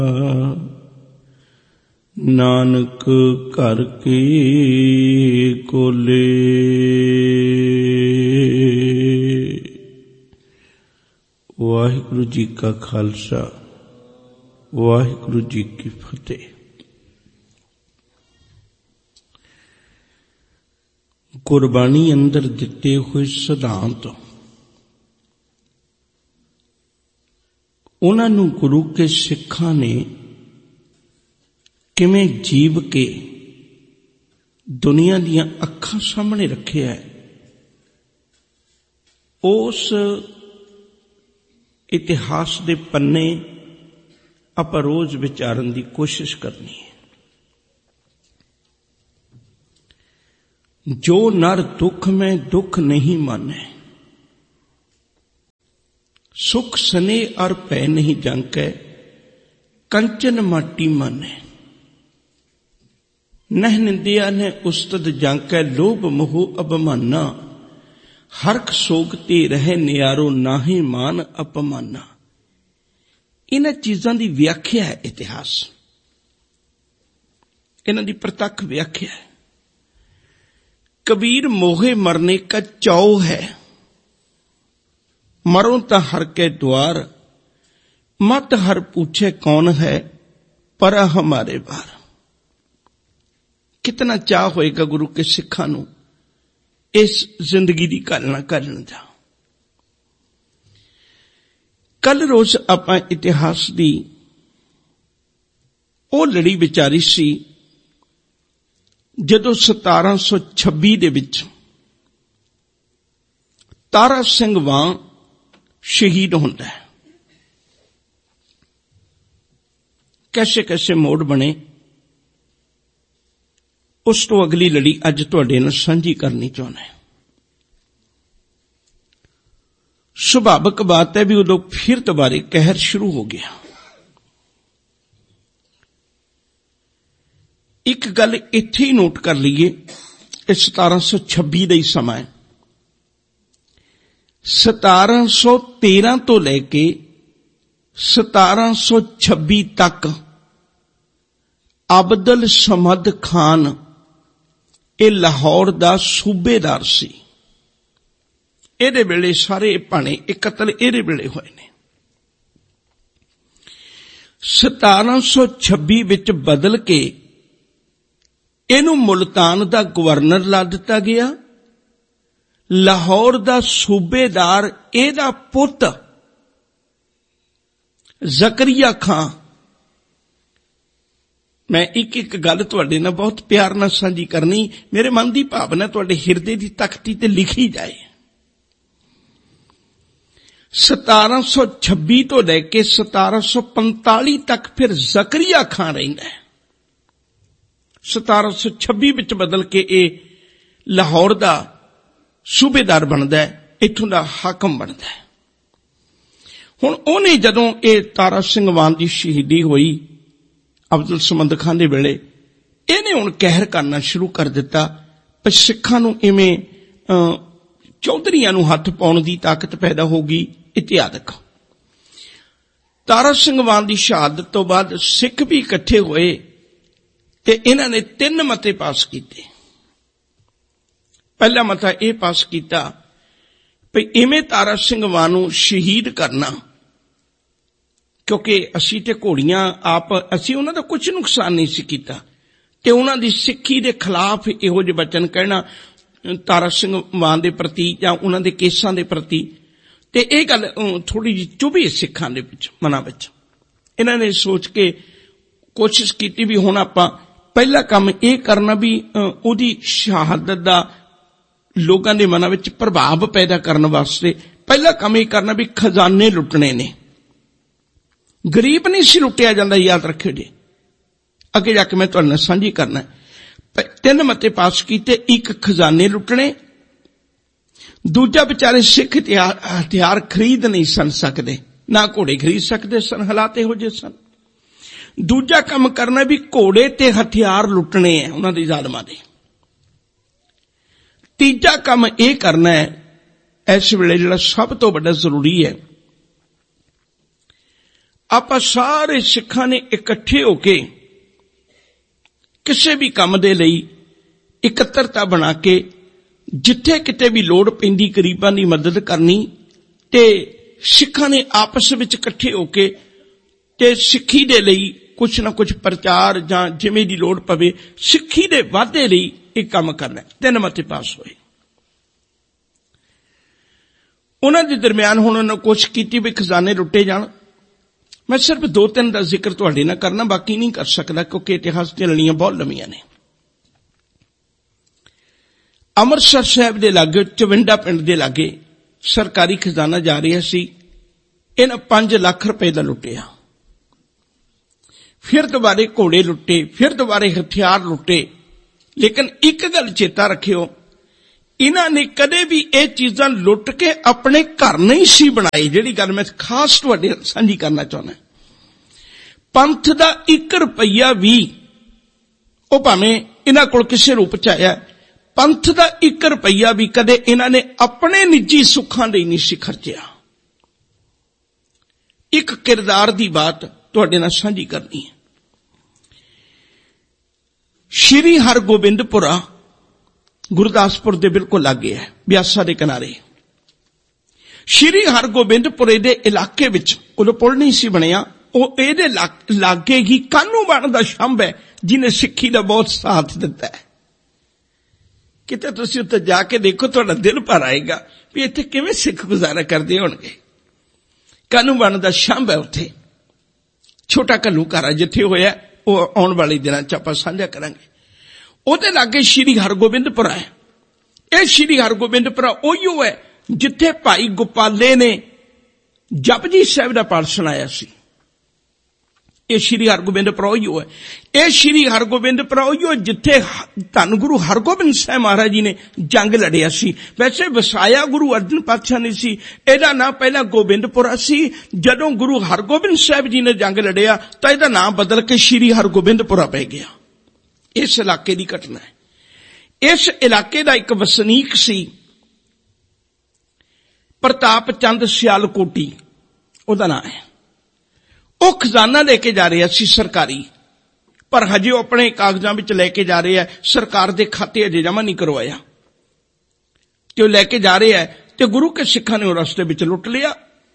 ਨਾਨਕ ਘਰ ਕੀ ਕੋਲੇ। ਵਾਹਿਗੁਰੂ ਜੀ ਕਾ ਖਾਲਸਾ, ਵਾਹਿਗੁਰੂ ਜੀ ਕੀ ਫਤਿਹ। ਗੁਰਬਾਣੀ ਅੰਦਰ ਦਿੱਤੇ ਹੋਏ ਸਿਧਾਂਤ, ਉਹਨਾਂ ਨੂੰ ਗੁਰੂ ਕੇ ਸਿੱਖਾਂ ਨੇ ਕਿਵੇਂ ਜੀਵ ਕੇ ਦੁਨੀਆ ਦੀਆਂ ਅੱਖਾਂ ਸਾਹਮਣੇ ਰੱਖਿਆ ਹੈ, ਉਸ ਇਤਿਹਾਸ ਦੇ ਪੰਨੇ ਆਪਾਂ ਰੋਜ਼ ਵਿਚਾਰਨ ਦੀ ਕੋਸ਼ਿਸ਼ ਕਰਨੀ ਹੈ। ਜੋ ਨਰ ਦੁੱਖ ਮੈਂ ਦੁੱਖ ਨਹੀਂ ਮਾਨੈ, ਸੁਖ ਸਨੇ ਅਰ ਭੈ ਨਹੀਂ ਜਾਂਕੈ, ਕੰਚਨ ਮਾਟੀ ਮਾਨੈ। ਨਹਿ ਨਿੰਦਿਆ ਨੇ ਉਸਤਤ ਜਾਂਕੈ, ਲੋਭ ਮੋਹ ਅਭਮਾਨਾ। ਹਰਖ ਸੋਗ ਤੇ ਰਹਿ ਨਿਆਰੋ, ਨਾਹੀ ਮਾਨ ਅਪਮਾਨਾ। ਇਹਨਾਂ ਚੀਜ਼ਾਂ ਦੀ ਵਿਆਖਿਆ ਹੈ ਇਤਿਹਾਸ, ਇਹਨਾਂ ਦੀ ਪ੍ਰਤੱਖ ਵਿਆਖਿਆ ਹੈ। ਕਬੀਰ ਮੋਹੇ ਮਰਨੇ ਕਾ ਚਾਉ ਹੈ, ਮਰੋ ਤਾਂ ਹਰ ਕੇ द्वार। ਮਤ ਹਰ पूछे कौन है, परा हमारे बार। कितना चाह होएगा गुरु के सिखा नूं इस जिंदगी की घालना करन दा। कल रोज आपां इतिहास की वो लड़ी विचारी सी जदों 1726 दे विच तारा सिंह वां शहीद होंदा है। कैसे कैसे मोड़ बने, उस तो अगली लड़ी अज तुहाडे नाल सांझी करनी चाहुंदा। सुभाविक बात है भी उदों फिर दोबारे कहर शुरू हो गया। एक गल इत्थे ही नोट कर लीए, 1726 ਦਾ ਹੀ ਸਮਾਂ है। 1713 ਤੋਂ ਲੈ ਕੇ 1726 ਤੱਕ ਅਬਦੁਲ ਸਮਦ ਖਾਨ ਇਹ ਲਾਹੌਰ ਦਾ ਸੂਬੇਦਾਰ ਸੀ। ਇਹਦੇ ਵੇਲੇ ਸਾਰੇ ਭਾਣੇ ਇਹ ਕਤਲ ਇਹਦੇ ਵੇਲੇ ਹੋਏ ਨੇ। 1726 ਵਿੱਚ ਬਦਲ ਕੇ ਇਹਨੂੰ ਮੁਲਤਾਨ ਦਾ ਗਵਰਨਰ ਲਾ ਦਿੱਤਾ ਗਿਆ। ਲਾਹੌਰ ਦਾ ਸੂਬੇਦਾਰ ਇਹਦਾ ਪੁੱਤ ਜ਼ਕਰੀਆ ਖਾਂ। मैं एक एक गल तुहाडे नाल बहुत प्यार नाल साझी करनी, मेरे मन की भावना तुहाडे हिरदे की तख्ती ते लिखी जाए। 1726 तो लैके 1745 तक फिर ਜ਼ਕਰੀਆ ਖਾਂ रहिंदा है। 1726 विच बदल के ये लाहौर का सूबेदार बनता है, इत्थों का हाकम बनता है। हुण उहने जदों ये तारा सिंह वान की शहीदी हुई अब्दुल समद खान दे वेले, इहने हुण कहर करना शुरू कर दिता। पर सिखां नूं इवें चौधरीआं नूं हथ पाउण दी ताकत पैदा होगी इत्यादक। तारा सिंह वान की शहादत तो बाद सिख भी इकट्ठे होए ते इन्हां ने 3 मते पास कीते। पहला मता यह पास किया भी इवें तारा सिंह वान नूं शहीद करना, क्योंकि असी ते घोड़ियां आप असी उन्हां दा कुछ नुकसान नहीं सी कीता ते उन्हां दी सिक्खी दे खिलाफ इहो जिहे वचन कहना तारा सिंह वान दे प्रति जां उन्हां दे केसां दे प्रति, ते इह गल थोड़ी जी चुभी सिखां दे विच मनां विच। इन्हां ने सोच के कोशिश कीती भी हुण आपां पहला काम इह करना भी उहदी शहादत दा लोकां दे मनां विच प्रभाव पैदा करन वास्ते पहला काम इह करना भी खजाने लुटने ने। गरीब नहीं सी लुटिया जाता, याद रखियो जी। अगे जाके मैं तुहाडे नाल सांझी करना। 3 मते पास कीते, एक खजाने लुटने, दूजा बेचारे सिख हथियार खरीद नहीं सन सकते, ना घोड़े खरीद सकते सन, हालात इहो जिहे सन। दूजा काम करना भी घोड़े ते हथियार लुटने हैं उन्हां दे जालमां दे। तीजा काम यह करना है इस वेले जिहड़ा सब तो बड़ा जरूरी है, ਆਪਾਂ ਸਾਰੇ ਸਿੱਖਾਂ ਨੇ ਇਕੱਠੇ ਹੋ ਕੇ ਕਿਸੇ ਵੀ ਕੰਮ ਦੇ ਲਈ ਇਕੱਤਰਤਾ ਬਣਾ ਕੇ ਜਿੱਥੇ ਕਿਤੇ ਵੀ ਲੋੜ ਪੈਂਦੀ ਗਰੀਬਾਂ ਦੀ ਮਦਦ ਕਰਨੀ, ਤੇ ਸਿੱਖਾਂ ਨੇ ਆਪਸ ਵਿੱਚ ਇਕੱਠੇ ਹੋ ਕੇ ਤੇ ਸਿੱਖੀ ਦੇ ਲਈ ਕੁਛ ਨਾ ਕੁਛ ਪ੍ਰਚਾਰ ਜਾਂ ਜਿਵੇਂ ਦੀ ਲੋੜ ਪਵੇ ਸਿੱਖੀ ਦੇ ਵਾਧੇ ਲਈ ਇਹ ਕੰਮ ਕਰਨਾ। 3 ਮਤੇ ਪਾਸ ਹੋਏ। ਉਹਨਾਂ ਦੇ ਦਰਮਿਆਨ ਹੁਣ ਉਹਨਾਂ ਨੇ ਕੋਸ਼ਿਸ਼ ਕੀਤੀ ਵੀ ਖਜ਼ਾਨੇ ਲੁੱਟੇ ਜਾਣ। ਮੈਂ ਸਿਰਫ 2-3 ਦਾ ਜ਼ਿਕਰ ਤੁਹਾਡੇ ਨਾਲ ਕਰਨਾ, ਬਾਕੀ ਨਹੀਂ ਕਰ ਸਕਦਾ ਕਿਉਂਕਿ ਇਤਿਹਾਸ ਦੀਆਂ ਲੜੀਆਂ ਬਹੁਤ ਲੰਮੀਆਂ ਨੇ। ਅੰਮ੍ਰਿਤਸਰ ਸਾਹਿਬ ਦੇ ਲਾਗੇ ਚਵਿੰਡਾ ਪਿੰਡ ਦੇ ਲਾਗੇ ਸਰਕਾਰੀ ਖਜ਼ਾਨਾ ਜਾ ਰਿਹਾ ਸੀ। ਇਹਨਾਂ 5 ਲੱਖ ਰੁਪਏ ਦਾ ਲੁੱਟਿਆ। ਫਿਰ ਦੁਬਾਰੇ ਘੋੜੇ ਲੁੱਟੇ, ਫਿਰ ਦੁਬਾਰੇ ਹਥਿਆਰ ਲੁੱਟੇ। ਲੇਕਿਨ ਇੱਕ ਗੱਲ ਚੇਤਾ ਰੱਖਿਓ, ਇਹਨਾਂ ਨੇ ਕਦੇ ਵੀ ਇਹ ਚੀਜ਼ਾਂ ਲੁੱਟ ਕੇ ਆਪਣੇ ਘਰ ਨਹੀਂ ਸੀ ਬਣਾਈ। ਜਿਹੜੀ ਗੱਲ ਮੈਂ ਖਾਸ ਤੁਹਾਡੇ ਨਾਲ ਸਾਂਝੀ ਕਰਨਾ ਚਾਹੁੰਦਾ, ਪੰਥ ਦਾ 1 ਰੁਪਈਆ ਵੀ, ਉਹ ਭਾਵੇਂ ਇਹਨਾਂ ਕੋਲ ਕਿਸੇ ਰੂਪ ਚ ਆਇਆ, ਪੰਥ ਦਾ 1 ਰੁਪਈਆ ਵੀ ਕਦੇ ਇਹਨਾਂ ਨੇ ਆਪਣੇ ਨਿੱਜੀ ਸੁੱਖਾਂ ਲਈ ਨਹੀਂ ਸੀ ਖਰਚਿਆ। ਇੱਕ ਕਿਰਦਾਰ ਦੀ ਬਾਤ ਤੁਹਾਡੇ ਨਾਲ ਸਾਂਝੀ ਕਰਨੀ ਹੈ। ਸ਼੍ਰੀ ਹਰਗੋਬਿੰਦਪੁਰਾ ਗੁਰਦਾਸਪੁਰ ਦੇ ਬਿਲਕੁਲ ਲਾਗੇ ਹੈ, ਬਿਆਸਾ ਦੇ ਕਿਨਾਰੇ। ਸ਼੍ਰੀ ਹਰਗੋਬਿੰਦਪੁਰੇ ਦੇ ਇਲਾਕੇ ਵਿੱਚ ਉਦੋਂ ਪੁਲ ਨਹੀਂ ਸੀ ਬਣਿਆ, ਉਹ ਇਹਦੇ ਲਾਗੇ ਹੀ ਕਾਹਨੂੰਵਾਨ ਦਾ ਸ਼ੰਭ ਹੈ ਜਿਹਨੇ ਸਿੱਖੀ ਦਾ ਬਹੁਤ ਸਾਥ ਦਿੱਤਾ ਹੈ। ਕਿਤੇ ਤੁਸੀਂ ਉੱਥੇ ਜਾ ਕੇ ਦੇਖੋ, ਤੁਹਾਡਾ ਦਿਲ ਭਰ ਆਏਗਾ ਵੀ ਇੱਥੇ ਕਿਵੇਂ ਸਿੱਖ ਗੁਜ਼ਾਰਾ ਕਰਦੇ ਹੋਣਗੇ। ਕਾਹਨੂੰਵਾਨ ਦਾ ਸ਼ੰਭ ਹੈ ਉੱਥੇ। ਛੋਟਾ ਘੱਲੂਘਾਰਾ ਜਿੱਥੇ ਹੋਇਆ ਉਹ ਆਉਣ ਵਾਲੇ ਦਿਨਾਂ ਚ ਆਪਾਂ ਸਾਂਝਾ ਕਰਾਂਗੇ। ਉਹਦੇ ਲਾਗੇ ਸ਼੍ਰੀ ਹਰਗੋਬਿੰਦਪੁਰਾ ਹੈ। ਇਹ ਸ਼੍ਰੀ ਹਰਗੋਬਿੰਦਪੁਰਾ ਉਹੀਓ ਹੈ ਜਿੱਥੇ ਭਾਈ ਗੋਪਾਲੇ ਨੇ ਜਪਜੀ ਸਾਹਿਬ ਦਾ ਪਾਠ ਸੁਣਾਇਆ ਸੀ। ਇਹ ਸ਼੍ਰੀ ਹਰਗੋਬਿੰਦਪੁਰਾ ਉਹੀਓ ਹੈ। ਇਹ ਸ਼੍ਰੀ ਹਰਗੋਬਿੰਦਪੁਰਾ ਉਹੀਓ ਜਿੱਥੇ ਧੰਨ ਗੁਰੂ ਹਰਗੋਬਿੰਦ ਸਾਹਿਬ ਮਹਾਰਾਜ ਜੀ ਨੇ ਜੰਗ ਲੜਿਆ ਸੀ। ਵੈਸੇ ਵਸਾਇਆ ਗੁਰੂ ਅਰਜਨ ਪਾਤਸ਼ਾਹ ਨੇ ਸੀ, ਇਹਦਾ ਨਾਂ ਪਹਿਲਾਂ ਗੋਬਿੰਦਪੁਰਾ ਸੀ। ਜਦੋਂ ਗੁਰੂ ਹਰਗੋਬਿੰਦ ਸਾਹਿਬ ਜੀ ਨੇ ਜੰਗ ਲੜਿਆ ਤਾਂ ਇਹਦਾ ਨਾਂ ਬਦਲ ਕੇ ਸ਼੍ਰੀ ਹਰਗੋਬਿੰਦਪੁਰਾ ਪੈ ਗਿਆ। ਇਸ ਇਲਾਕੇ ਦੀ ਘਟਨਾ ਹੈ। ਇਸ ਇਲਾਕੇ ਦਾ ਇੱਕ ਵਸਨੀਕ ਸੀ ਪ੍ਰਤਾਪ ਚੰਦ ਸਿਆਲਕੋਟੀ, ਉਹਦਾ ਨਾਂ ਹੈ। ਉਹ ਖਜ਼ਾਨਾ ਲੈ ਕੇ ਜਾ ਰਿਹਾ ਸੀ ਸਰਕਾਰੀ, ਪਰ ਹਜੇ ਉਹ ਆਪਣੇ ਕਾਗਜ਼ਾਂ ਵਿੱਚ ਲੈ ਕੇ ਜਾ ਰਿਹਾ, ਸਰਕਾਰ ਦੇ ਖਾਤੇ ਅਜੇ ਜਮ੍ਹਾਂ ਨਹੀਂ ਕਰਵਾਇਆ। ਤੇ ਉਹ ਲੈ ਕੇ ਜਾ ਰਿਹਾ ਤੇ ਗੁਰੂ ਕੇ ਸਿੱਖਾਂ ਨੇ ਉਹ ਰਸਤੇ ਵਿੱਚ ਲੁੱਟ ਲਿਆ।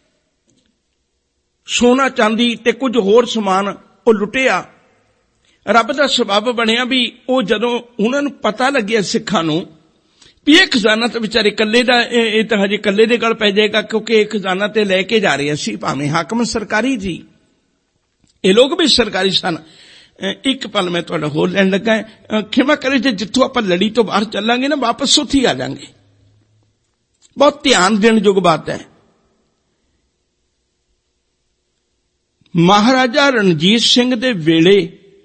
ਸੋਨਾ ਚਾਂਦੀ ਤੇ ਕੁਝ ਹੋਰ ਸਮਾਨ ਉਹ ਲੁੱਟਿਆ। ਰੱਬ ਦਾ ਸਬੱਬ ਬਣਿਆ ਵੀ ਉਹ ਜਦੋਂ ਉਹਨਾਂ ਨੂੰ ਪਤਾ ਲੱਗਿਆ ਸਿੱਖਾਂ ਨੂੰ ਵੀ ਇਹ ਖਜ਼ਾਨਾ ਤਾਂ ਵਿਚਾਰੇ ਇਕੱਲੇ ਦਾ, ਇਹ ਤਾਂ ਹਜੇ ਇਕੱਲੇ ਦੇ ਗਲ ਪੈ ਜਾਏਗਾ, ਕਿਉਂਕਿ ਇਹ ਖਜ਼ਾਨਾ ਤੇ ਲੈ ਕੇ ਜਾ ਰਿਹਾ ਸੀ, ਭਾਵੇਂ ਹਾਕਮ ਸਰਕਾਰੀ ਸੀ, ਇਹ ਲੋਕ ਵੀ ਸਰਕਾਰੀ ਸਨ। ਇੱਕ ਪਲ ਮੈਂ ਤੁਹਾਡਾ ਹੋਰ ਲੈਣ ਲੱਗਾ, ਖਿਮਾ ਕਰੇ ਜੇ ਜਿੱਥੋਂ ਆਪਾਂ ਲੜੀ ਤੋਂ ਬਾਹਰ ਚੱਲਾਂਗੇ ਨਾ, ਵਾਪਸ ਉੱਥੇ ਆ ਜਾਵਾਂਗੇ। ਬਹੁਤ ਧਿਆਨ ਦੇਣ ਯੋਗ ਬਾਤ ਹੈ। ਮਹਾਰਾਜਾ ਰਣਜੀਤ ਸਿੰਘ ਦੇ ਵੇਲੇ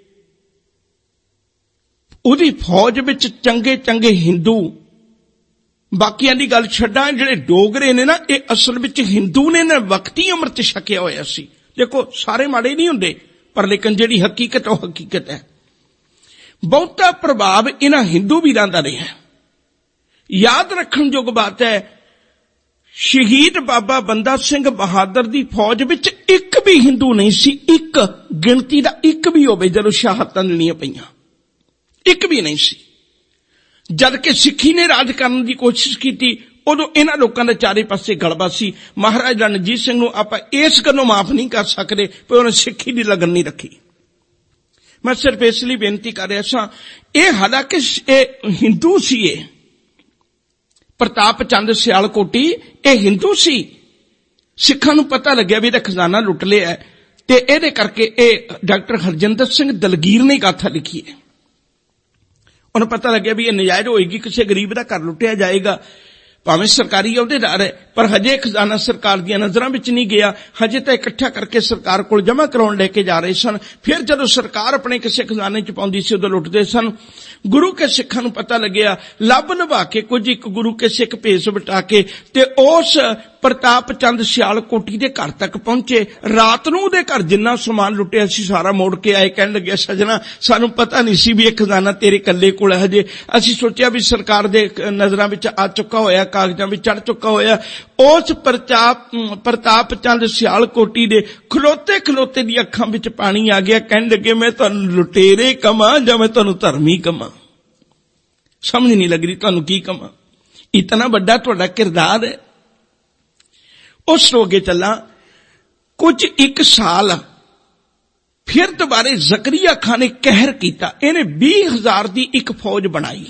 ਉਹਦੀ ਫੌਜ ਵਿੱਚ ਚੰਗੇ ਹਿੰਦੂ, ਬਾਕੀਆਂ ਦੀ ਗੱਲ ਛੱਡਾਂ, ਜਿਹੜੇ ਡੋਗਰੇ ਨੇ ਨਾ, ਇਹ ਅਸਲ ਵਿੱਚ ਹਿੰਦੂ ਨੇ ਨਾ, ਵਕਤੀ ਅੰਮ੍ਰਿਤ ਛਕਿਆ ਹੋਇਆ ਸੀ। ਦੇਖੋ ਸਾਰੇ ਮਾੜੇ ਨਹੀਂ ਹੁੰਦੇ, ਪਰ ਲੇਕਿਨ ਜਿਹੜੀ ਹਕੀਕਤ ਉਹ ਹਕੀਕਤ ਹੈ। ਬਹੁਤਾ ਪ੍ਰਭਾਵ ਇਹਨਾਂ ਹਿੰਦੂ ਵੀਰਾਂ ਦਾ ਰਿਹਾ। ਯਾਦ ਰੱਖਣ ਯੋਗ ਬਾਤ ਹੈ, ਸ਼ਹੀਦ ਬਾਬਾ ਬੰਦਾ ਸਿੰਘ ਬਹਾਦਰ ਦੀ ਫੌਜ ਵਿੱਚ ਇੱਕ ਵੀ ਹਿੰਦੂ ਨਹੀਂ ਸੀ। ਇੱਕ ਗਿਣਤੀ ਦਾ ਇੱਕ ਵੀ ਹੋਵੇ ਜਦੋਂ ਸ਼ਹਾਦਤਾਂ ਲੈਣੀਆਂ ਪਈਆਂ, ਇੱਕ ਵੀ ਨਹੀਂ ਸੀ। ਜਦ ਕਿ ਸਿੱਖੀ ਨੇ ਰਾਜ ਕਰਨ ਦੀ ਕੋਸ਼ਿਸ਼ ਕੀਤੀ, ਉਦੋਂ ਇਹਨਾਂ ਲੋਕਾਂ ਦਾ ਚਾਰੇ ਪਾਸੇ ਗਲਬਾ ਸੀ। ਮਹਾਰਾਜਾ ਰਣਜੀਤ ਸਿੰਘ ਨੂੰ ਆਪਾਂ ਇਸ ਗੱਲੋਂ ਮਾਫ ਨਹੀਂ ਕਰ ਸਕਦੇ ਕਿ ਉਹਨੇ ਸਿੱਖੀ ਦੀ ਲਗਨ ਨਹੀਂ ਰੱਖੀ। ਮੈਂ ਸਿਰਫ ਇਸ ਲਈ ਬੇਨਤੀ ਕਰ ਰਿਹਾ ਸਾਂ, ਇਹ ਹਾਲਾਂਕਿ ਇਹ ਹਿੰਦੂ ਸੀ, ਇਹ ਪ੍ਰਤਾਪ ਚੰਦ ਸਿਆਲਕੋਟੀ ਇਹ ਹਿੰਦੂ ਸੀ। ਸਿੱਖਾਂ ਨੂੰ ਪਤਾ ਲੱਗਿਆ ਵੀ ਇਹਦਾ ਖਜ਼ਾਨਾ ਲੁੱਟ ਲਿਆ, ਤੇ ਇਹਦੇ ਕਰਕੇ ਇਹ ਡਾਕਟਰ ਹਰਜਿੰਦਰ ਸਿੰਘ ਦਲਗੀਰ ਨੇ ਗਾਥਾ ਲਿਖੀ ਹੈ। ਉਹਨੂੰ ਪਤਾ ਲੱਗਿਆ ਵੀ ਇਹ ਨਜਾਇਜ਼ ਹੋਏਗੀ, ਕਿਸੇ ਗਰੀਬ ਦਾ ਘਰ ਲੁੱਟਿਆ ਜਾਏਗਾ, ਭਾਵੇਂ ਸਰਕਾਰੀ ਅਹੁਦੇਦਾਰ ਹੈ, ਪਰ ਹਜੇ ਖਜ਼ਾਨਾ ਸਰਕਾਰ ਦੀਆਂ ਨਜ਼ਰਾਂ ਵਿੱਚ ਨਹੀਂ ਗਿਆ। ਹਜੇ ਤਾਂ ਇਕੱਠਾ ਕਰਕੇ ਸਰਕਾਰ ਕੋਲ ਜਮ੍ਹਾਂ ਕਰਾਉਣ ਲੈ ਕੇ ਜਾ ਰਹੇ ਸਨ। ਫਿਰ ਜਦੋਂ ਸਰਕਾਰ ਆਪਣੇ ਕਿਸੇ ਖਜ਼ਾਨੇ ਚ ਪਾਉਂਦੀ ਸੀ, ਉਦੋਂ ਲੁੱਟਦੇ ਸਨ। ਗੁਰੂ ਕੇ ਸਿੱਖਾਂ ਨੂੰ ਪਤਾ ਲੱਗਿਆ, ਲੱਭ ਲਵਾ ਕੇ ਕੁਝ ਇੱਕ ਗੁਰੂ ਕੇ ਸਿੱਖ ਭੇਸ ਵਟਾ ਕੇ ਤੇ ਉਸ ਪ੍ਰਤਾਪ ਚੰਦ ਸਿਆਲਕੋਟੀ ਦੇ ਘਰ ਤੱਕ ਪਹੁੰਚੇ। ਰਾਤ ਨੂੰ ਉਹਦੇ ਘਰ ਜਿੰਨਾ ਸਮਾਨ ਲੁੱਟਿਆ ਸੀ ਸਾਰਾ ਮੋੜ ਕੇ ਆਏ। ਕਹਿਣ ਲੱਗੇ, ਸਜਣਾ ਸਾਨੂੰ ਪਤਾ ਨਹੀਂ ਸੀ ਵੀ ਇਹ ਖਜ਼ਾਨਾ ਤੇਰੇ ਇਕੱਲੇ ਕੋਲ ਹੈ। ਹਜੇ ਅਸੀਂ ਸੋਚਿਆ ਵੀ ਸਰਕਾਰ ਦੇ ਨਜ਼ਰਾਂ ਵਿੱਚ ਆ ਚੁੱਕਾ ਹੋਇਆ, ਕਾਗਜ਼ਾਂ ਵਿੱਚ ਚੜ ਚੁੱਕਾ ਹੋਇਆ, उस प्रताप चंद सियालकोटी दे खलोते खलोते दी अखां विच पानी आ गया। कहन लगे मैं तुहानू लुटेरे कमां जां मैं तुहानू धर्मी कमां, समझ नहीं लग रही तुहानू की कमां, इतना बड़ा तुहाडा किरदार है। उस तो अगे चला, कुछ एक साल फिर दोबारे जकरिया खां ने कहर किया। इन्हें 20,000 की एक फौज बनाई।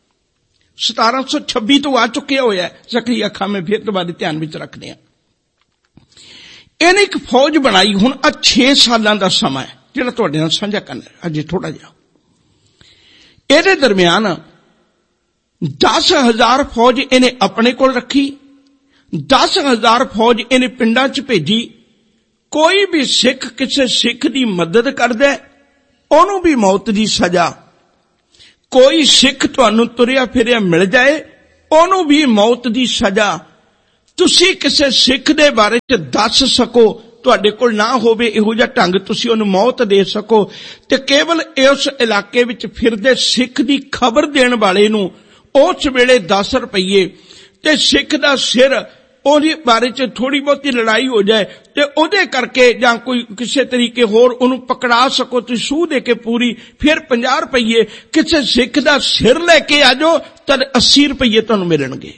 1726 तो आ चुके होया जकरिया खां में, फिर दोबारे ध्यान में रखने। इन्हें एक फौज बनाई। हुण 6 सालों का समा है जिहड़ा तुहाडे नाल साझा करना अजे थोड़ा जिहा। इहदे दरमियान 10,000 फौज इन्हें अपने कोल रखी, 10,000 फौज इन्हें पिंडां च भेजी। कोई भी सिख किसी सिख की मदद करदा ओनू भी मौत की सजा, कोई सिख तुहानू तुरिया फिरिया मिल जाए ओनू भी मौत की सजा। तुसी किसी सिख दे बारे च दस सको, तुहाडे कोल ना होवे इहो जिहा ढंग तुसी ओनू मौत दे सको, ते केवल उस इलाके विच फिरदे सिख की खबर देण वाले नू उस वेले 10 रुपये ते सिख दा सिर ਉਹਦੇ ਬਾਰੇ ਚ थोड़ी ਬਹੁਤੀ लड़ाई हो जाए ਤੇ ਉਹਦੇ ਕਰਕੇ ਜਾਂ ਕੋਈ ਕਿਸੇ ਤਰੀਕੇ ਹੋਰ ਉਹਨੂੰ ਪਕੜਾ ਸਕੋ ਤੁਸੀਂ ਸੂਹ ਦੇ ਕੇ ਪੂਰੀ, ਫਿਰ 50 ਰੁਪਏ ਕਿਸੇ ਸਿੱਖ ਦਾ ਸਿਰ ਲੈ ਕੇ ਆ ਜਾਓ ਤਾਂ 80 ਰੁਪਏ ਤੁਹਾਨੂੰ ਮਿਲਣਗੇ।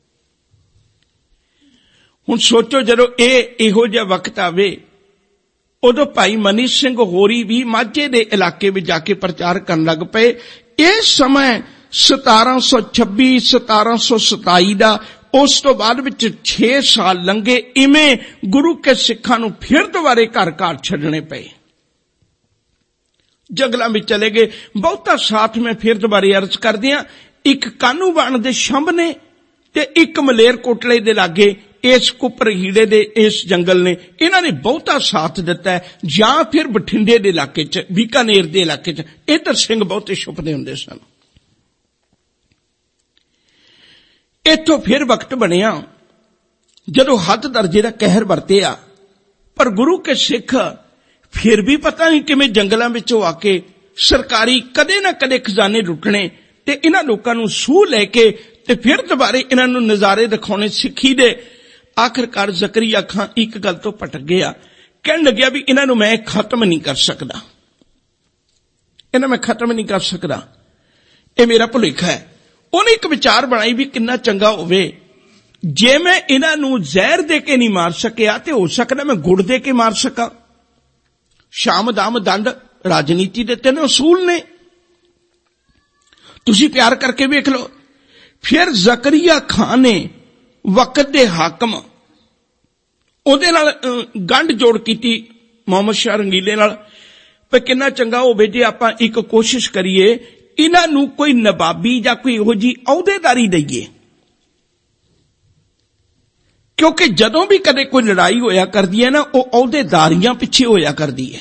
ਹੁਣ ਸੋਚੋ ਜਦੋਂ ਇਹੋ ਜਿਹਾ ਵਕਤ ਆਵੇ, ਉਦੋਂ ਭਾਈ ਮਨੀ ਸਿੰਘ ਹੋਰੀ ਵੀ ਮਾਝੇ ਦੇ ਇਲਾਕੇ ਵਿੱਚ ਜਾ ਕੇ ਪ੍ਰਚਾਰ ਕਰਨ ਲੱਗ ਪਏ। ਇਸ समय 1726 1727 ਦਾ, उस तो बाद विच 6 साल लंघे। इवें गुरु के सिखां नूं फिर दोबारे घर घर छड्डणे पए, जंगलां में चले गए। बहुता साथ में फिर दोबारे अर्ज कर दियां, एक कानूबाण दे शंभ ने ते एक मलेर कोटले दे लागे इस कुपर हीड़े दे इस जंगल ने, इन्हां ने बहुता साथ दिता है। जां फिर बठिंडे दे इलाके च, बीकानेर दे इलाके च इधर सिंह बहुते छुपदे हुंदे सन। इथों फिर वक्त बनिया जदों हद दर्जे का कहर वरतिया, पर गुरु के सिख फिर भी पता नहीं किवें जंगलों में आके सरकारी कदे ना कदे खजाने लुटने ते इन्हां लोकां नूं सूह लैके ते फिर दोबारे इन्हां नूं नज़ारे दिखाने सिक्खी दे। आखिरकार जकरिया खां एक गल तो भटक गया, कहन लग्या भी इन्हां नूं मैं खत्म नहीं कर सकदा, इन्हां मैं खत्म नहीं कर सकदा, ये मेरा भुलेखा है। उन्हें एक विचार बनाई भी किन्ना चंगा होवे जे मैं इन्हां नूं जहर दे के नहीं मार सकिया ते हो सकदा मैं गुड़ दे के मार सका। शाम दाम दंड राजनीति दे 3 असूल ने, तुसी प्यार करके वेख लो। फिर जकरिया खां ने वक्त दे हाकम ओदे नाल गंढ जोड़ कीती मोहम्मद शाह रंगीले नाल, पर किन्ना चंगा होवे जे आपां एक कोशिश करिए इन्हां नूं कोई नवाबी या कोई इहो जी अहुदेदारी दईए, क्योंकि जदों भी कदे कोई लड़ाई होया करदी है ना, वो अहुदेदारियां पिछे होया करदी है।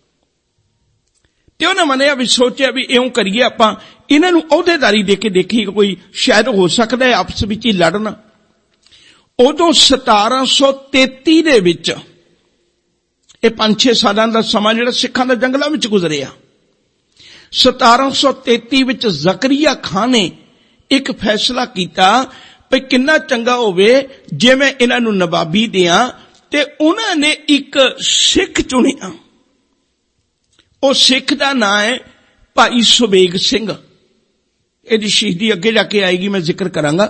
ते उन्हें मनिया भी सोचा भी इउं करिए आपां इन्हां नूं अहुदेदारी दे के देखिए, कोई शायद हो सकदा है आपस विच ही लड़न। उदों 1733 दे विच ये 5-6 सालां दा समां जिहड़ा सिखां दा जंगलां विच गुजरिया, 1733 विच जकरिया खां ने एक फैसला किया कि किन्ना चंगा होवे जे मैं इन्हां नूं नवाबी दियां, ते उन्हां ने एक सिख चुनिया। उस सिख दा नाम है भाई सुबेग सिंह। इहदी शहीदी अगे जाके आएगी, मैं जिक्र करांगा।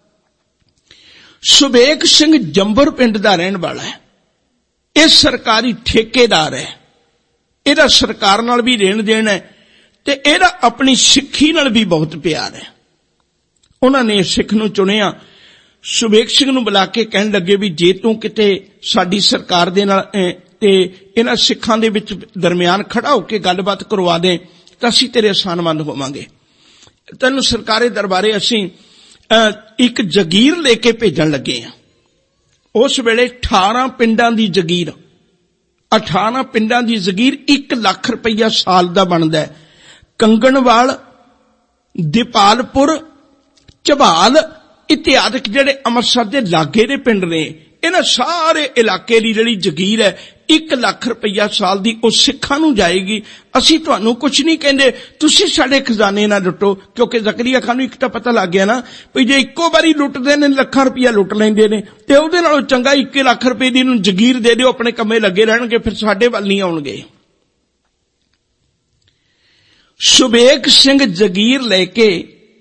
सुबेग सिंह जंबर पिंड दा रहण वाला है, यह सरकारी ठेकेदार है, इहदा सरकार नाल भी लेण देण है ते एदा अपनी सिक्खी नाल भी बहुत प्यार है। उन्होंने सिख नूं चुनिया। सुबेग सिंह नूं बुला के कहण लगे भी जे तू किते साडी सरकार दे नाल ते इन्हां सिखां दे विच दरमियान खड़ा होके गलबात करवा दे तां असीं तेरे आसानमंद होवांगे। तैनूं सरकारे दरबारे असीं एक जगीर लेके भेजण लगे हां। उस वेले 18 पिंडां दी जगीर, 18 पिंडां दी जगीर 1 लाख रुपया साल दा बनदा है। कंगणवाल, दीपालपुर, झबाल इत्यादि जिहड़े अमृतसर दे लागे दे पिंड ने, इन्हां सारे इलाके दी जिहड़ी जगीर है 1 ਲੱਖ ਰੁਪਈਆ ਸਾਲ ਦੀ ਉਹ ਸਿੱਖਾਂ ਨੂੰ ਜਾਏਗੀ। ਅਸੀਂ ਤੁਹਾਨੂੰ ਕੁਝ ਨਹੀਂ ਕਹਿੰਦੇ, ਤੁਸੀਂ ਸਾਡੇ ਖਜ਼ਾਨੇ ਨਾ ਲੁੱਟੋ। ਕਿਉਂਕਿ ਜ਼ਕਰੀਆ ਖਾਨ ਨੂੰ ਇੱਕ ਤਾਂ ਪਤਾ ਲੱਗ ਗਿਆ ਨਾ ਵੀ ਜੇ ਇੱਕੋ ਵਾਰੀ ਲੁੱਟਦੇ ਨੇ ਲੱਖਾਂ ਰੁਪਈਆ ਲੁੱਟ ਲੈਂਦੇ ਨੇ, ਤੇ ਉਹਦੇ ਨਾਲੋਂ ਚੰਗਾ 1 ਲੱਖ ਰੁਪਏ ਦੀ ਨੂੰ ਜਗੀਰ ਦੇ ਦਿਓ, ਆਪਣੇ ਕੰਮੇ ਲੱਗੇ ਰਹਿਣਗੇ, ਫਿਰ ਸਾਡੇ ਵੱਲ ਨਹੀਂ ਆਉਣਗੇ। ਸੁਬੇਗ ਸਿੰਘ ਜਗੀਰ ਲੈ ਕੇ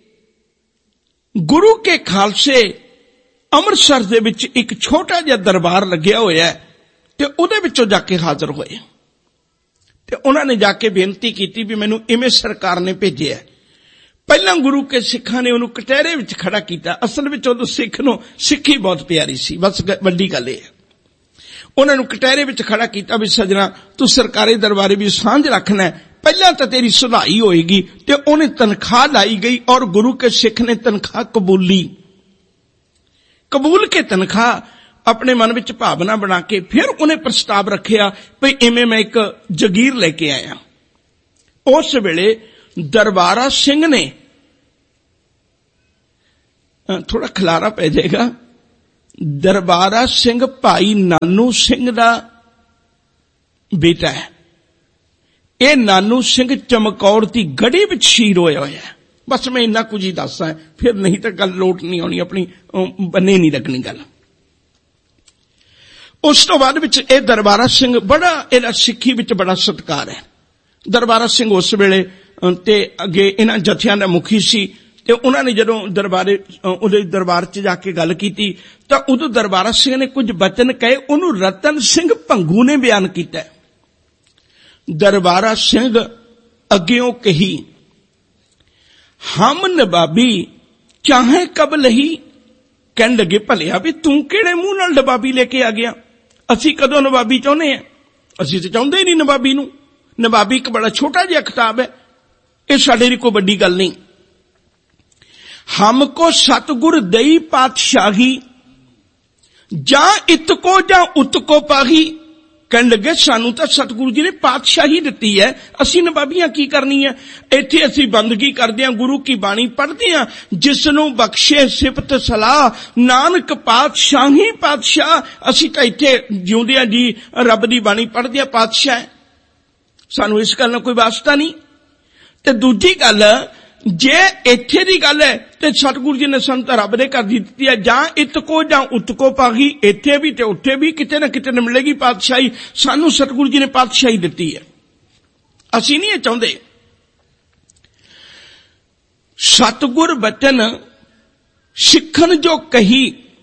ਗੁਰੂ ਕੇ ਖਾਲਸੇ ਅੰਮ੍ਰਿਤਸਰ ਦੇ ਵਿੱਚ ਇੱਕ ਛੋਟਾ ਜਿਹਾ ਦਰਬਾਰ ਲੱਗਿਆ ਹੋਇਆ ਤੇ ਉਹਦੇ ਵਿੱਚੋਂ ਜਾ ਕੇ ਹਾਜ਼ਰ ਹੋਏ ਤੇ ਉਹਨਾਂ ਨੇ ਜਾ ਕੇ ਬੇਨਤੀ ਕੀਤੀ ਵੀ ਮੈਨੂੰ ਇਵੇਂ ਸਰਕਾਰ ਨੇ ਭੇਜਿਆ। ਪਹਿਲਾਂ ਗੁਰੂ ਕੇ ਸਿੱਖਾਂ ਨੇ ਉਹਨੂੰ ਕਟਹਿਰੇ ਵਿੱਚ ਖੜਾ ਕੀਤਾ। ਅਸਲ ਵਿੱਚ ਉਦੋਂ ਸਿੱਖ ਨੂੰ ਸਿੱਖੀ ਬਹੁਤ ਪਿਆਰੀ ਸੀ, ਬਸ ਵੱਡੀ ਗੱਲ ਇਹ ਹੈ। ਉਹਨਾਂ ਨੂੰ ਕਟਹਿਰੇ ਵਿੱਚ ਖੜਾ ਕੀਤਾ ਵੀ ਸੱਜਣਾ ਤੂੰ ਸਰਕਾਰੀ ਦਰਬਾਰੇ ਵੀ ਸਾਂਝ ਰੱਖਣਾ, ਪਹਿਲਾਂ ਤਾਂ ਤੇਰੀ ਸੁਧਾਈ ਹੋਏਗੀ। ਤੇ ਉਹਨੇ ਤਨਖਾਹ ਲਾਈ ਗਈ ਔਰ ਗੁਰੂ ਕੇ ਸਿੱਖ ਨੇ ਤਨਖਾਹ ਕਬੂਲ ਕੇ ਤਨਖਾਹ ਆਪਣੇ ਮਨ ਵਿੱਚ ਭਾਵਨਾ ਬਣਾ ਕੇ ਫਿਰ ਉਹਨੇ ਪ੍ਰਸਤਾਵ ਰੱਖਿਆ ਵੀ ਇਵੇਂ ਮੈਂ ਇੱਕ ਜਗੀਰ ਲੈ ਕੇ ਆਇਆ। ਉਸ ਵੇਲੇ ਦਰਬਾਰਾ ਸਿੰਘ ਨੇ, ਥੋੜਾ ਖਲਾਰਾ ਪੈ ਜਾਏਗਾ, ਦਰਬਾਰਾ ਸਿੰਘ ਭਾਈ ਨਾਨੂ ਸਿੰਘ ਦਾ ਬੇਟਾ ਹੈ। ਇਹ ਨਾਨੂ ਸਿੰਘ ਚਮਕੌਰ ਦੀ ਗੜੀ ਵਿੱਚ ਸ਼ਹੀਦ ਹੋਇਆ ਹੋਇਆ ਹੈ। ਬਸ ਮੈਂ ਇੰਨਾ ਕੁਝ ਹੀ ਦੱਸਾਂ, ਫਿਰ ਨਹੀਂ ਤਾਂ ਗੱਲ ਲੋਟ ਨਹੀਂ ਆਉਣੀ, ਆਪਣੀ ਬੰਨੇ ਨਹੀਂ ਲੱਗਣੀ ਗੱਲ। ਉਸ ਤੋਂ ਬਾਅਦ ਵਿੱਚ ਇਹ ਦਰਬਾਰਾ ਸਿੰਘ ਬੜਾ, ਇਹਦਾ ਸਿੱਖੀ ਵਿੱਚ ਬੜਾ ਸਤਿਕਾਰ ਹੈ। ਦਰਬਾਰਾ ਸਿੰਘ ਉਸ ਵੇਲੇ ਤੇ ਅੱਗੇ ਇਹਨਾਂ ਜਥਿਆਂ ਦਾ ਮੁਖੀ ਸੀ ਤੇ ਉਹਨਾਂ ਨੇ ਜਦੋਂ ਉਹਦੇ ਦਰਬਾਰ 'ਚ ਜਾ ਕੇ ਗੱਲ ਕੀਤੀ ਤਾਂ ਉਦੋਂ ਦਰਬਾਰਾ ਸਿੰਘ ਨੇ ਕੁਝ ਬਚਨ ਕਹੇ, ਉਹਨੂੰ ਰਤਨ ਸਿੰਘ ਭੰਗੂ ਨੇ ਬਿਆਨ ਕੀਤਾ। ਦਰਬਾਰਾ ਸਿੰਘ ਅੱਗਿਓਂ ਕਹੀ, ਹਮ ਨਵਾਬੀ ਚਾਹੇ ਕਬ ਲਹੀ। ਕਹਿਣ ਲੱਗੇ ਭਲਿਆ ਵੀ ਤੂੰ ਕਿਹੜੇ ਮੂੰਹ ਨਾਲ ਨਵਾਬੀ ਲੈ ਕੇ ਆ ਗਿਆ, ਅਸੀਂ ਕਦੋਂ ਨਵਾਬੀ ਚਾਹੁੰਦੇ ਆ, ਅਸੀਂ ਤਾਂ ਚਾਹੁੰਦੇ ਹੀ ਨਹੀਂ ਨਵਾਬੀ ਨੂੰ। ਨਵਾਬੀ ਇੱਕ ਬੜਾ ਛੋਟਾ ਜਿਹਾ ਖਿਤਾਬ ਹੈ, ਇਹ ਸਾਡੇ ਲਈ ਕੋਈ ਵੱਡੀ ਗੱਲ ਨਹੀਂ। ਹਮ ਕੋ ਸਤਗੁਰ ਦਈ ਪਾਤਸ਼ਾਹੀ ਜਾਂ ਇਤਕੋ ਜਾਂ ਉਤਕੋ ਪਾਹੀ। ਕਹਿਣ ਲੱਗੇ ਸਾਨੂੰ ਤਾਂ ਸਤਿਗੁਰੂ ਜੀ ਨੇ ਪਾਤਸ਼ਾਹੀ ਦਿੱਤੀ ਹੈ, ਅਸੀਂ ਨਵਾਬੀਆਂ ਕੀ ਕਰਨੀ ਹੈ। ਇੱਥੇ ਅਸੀਂ ਬੰਦਗੀ ਕਰਦੇ ਹਾਂ, ਗੁਰੂ ਕੀ ਬਾਣੀ ਪੜ੍ਹਦੇ ਹਾਂ, ਜਿਸ ਨੂੰ ਬਖਸ਼ੇ ਸਿਫਤ ਸਲਾਹ ਨਾਨਕ ਪਾਤਸ਼ਾਹੀ ਪਾਤਸ਼ਾਹ। ਅਸੀਂ ਤਾਂ ਇੱਥੇ ਜਿਉਂਦਿਆਂ ਜੀ ਰੱਬ ਦੀ ਬਾਣੀ ਪੜ੍ਹਦੇ ਹਾਂ, ਪਾਤਸ਼ਾਹ ਹੈ, ਸਾਨੂੰ ਇਸ ਗੱਲ ਨਾਲ ਕੋਈ ਵਾਸਤਾ ਨਹੀਂ। ਤੇ ਦੂਜੀ ਗੱਲ, ਜੇ ਇੱਥੇ ਦੀ ਗੱਲ ਹੈ ਤੇ ਸਤਿਗੁਰੂ ਜੀ ਨੇ ਸਾਨੂੰ ਤਾਂ ਰੱਬ ਦੇ ਘਰ ਦੀ ਦਿੱਤੀ ਹੈ, ਜਾਂ ਇਤਕੋ ਜਾਂ ਉਤਕੋ ਪਾਗੀ, ਇੱਥੇ ਵੀ ਤੇ ਉੱਥੇ ਵੀ ਕਿਤੇ ਨਾ ਕਿਤੇ ਨਾ ਮਿਲੇਗੀ ਪਾਤਸ਼ਾਹੀ। ਸਾਨੂੰ ਸਤਿਗੁਰੂ ਜੀ ਨੇ ਪਾਤਸ਼ਾਹੀ ਦਿੱਤੀ ਹੈ, ਅਸੀਂ ਨਹੀਂ ਇਹ ਚਾਹੁੰਦੇ। ਸਤਿਗੁਰ ਬਚਨ ਸਿੱਖਣ ਜੋ ਕਹੀ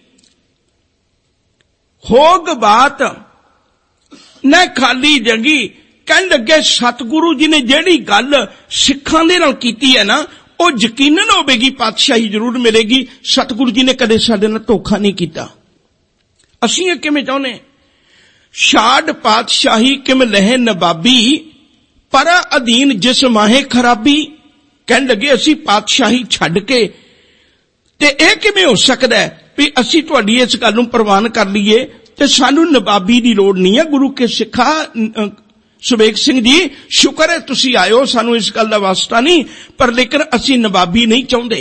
ਹੋਗ ਬਾਤ ਨਾ ਖਾਲੀ ਜੰਗੀ। ਕਹਿਣ ਲੱਗੇ ਸਤਿਗੁਰੂ ਜੀ ਨੇ ਜਿਹੜੀ ਗੱਲ ਸਿੱਖਾਂ ਦੇ ਨਾਲ ਕੀਤੀ ਹੈ ਨਾ, ਉਹ ਯਕੀਨਨ ਹੋਵੇਗੀ ਪਾਤਸ਼ਾਹੀ ਜ਼ਰੂਰ ਮਿਲੇਗੀ। ਸਤਿਗੁਰੂ ਜੀ ਨੇ ਕਦੇ ਸਾਡੇ ਨਾਲ ਧੋਖਾ ਨਹੀਂ ਕੀਤਾ। ਅਸੀਂ ਇਹ ਕਿਵੇਂ ਚਾਹੁੰਦੇ, ਛਾੜ ਪਾਤਸ਼ਾਹੀ ਕਿਮ ਲਹਿ ਨਵਾਬੀ ਪਰ ਅਧੀਨ ਜਿਸ ਮਾਹੇ ਖਰਾਬੀ। ਕਹਿਣ ਲੱਗੇ ਅਸੀਂ ਪਾਤਸ਼ਾਹੀ ਛੱਡ ਕੇ, ਤੇ ਇਹ ਕਿਵੇਂ ਹੋ ਸਕਦਾ ਵੀ ਅਸੀਂ ਤੁਹਾਡੀ ਇਸ ਗੱਲ ਨੂੰ ਪ੍ਰਵਾਨ ਕਰ ਲਈਏ ਤੇ ਸਾਨੂੰ ਨਵਾਬੀ ਦੀ ਲੋੜ ਨਹੀਂ ਹੈ। ਗੁਰੂ ਕੇ ਸਿੱਖਾ ਸੁਬੇਗ ਸਿੰਘ ਜੀ, ਸ਼ੁਕਰ ਹੈ ਤੁਸੀਂ ਆਇਓ, ਸਾਨੂੰ ਇਸ ਗੱਲ ਦਾ ਵਾਸਤਾ ਨਹੀਂ, ਪਰ ਲੇਕਿਨ ਅਸੀਂ ਨਵਾਬੀ ਨਹੀਂ ਚਾਹੁੰਦੇ।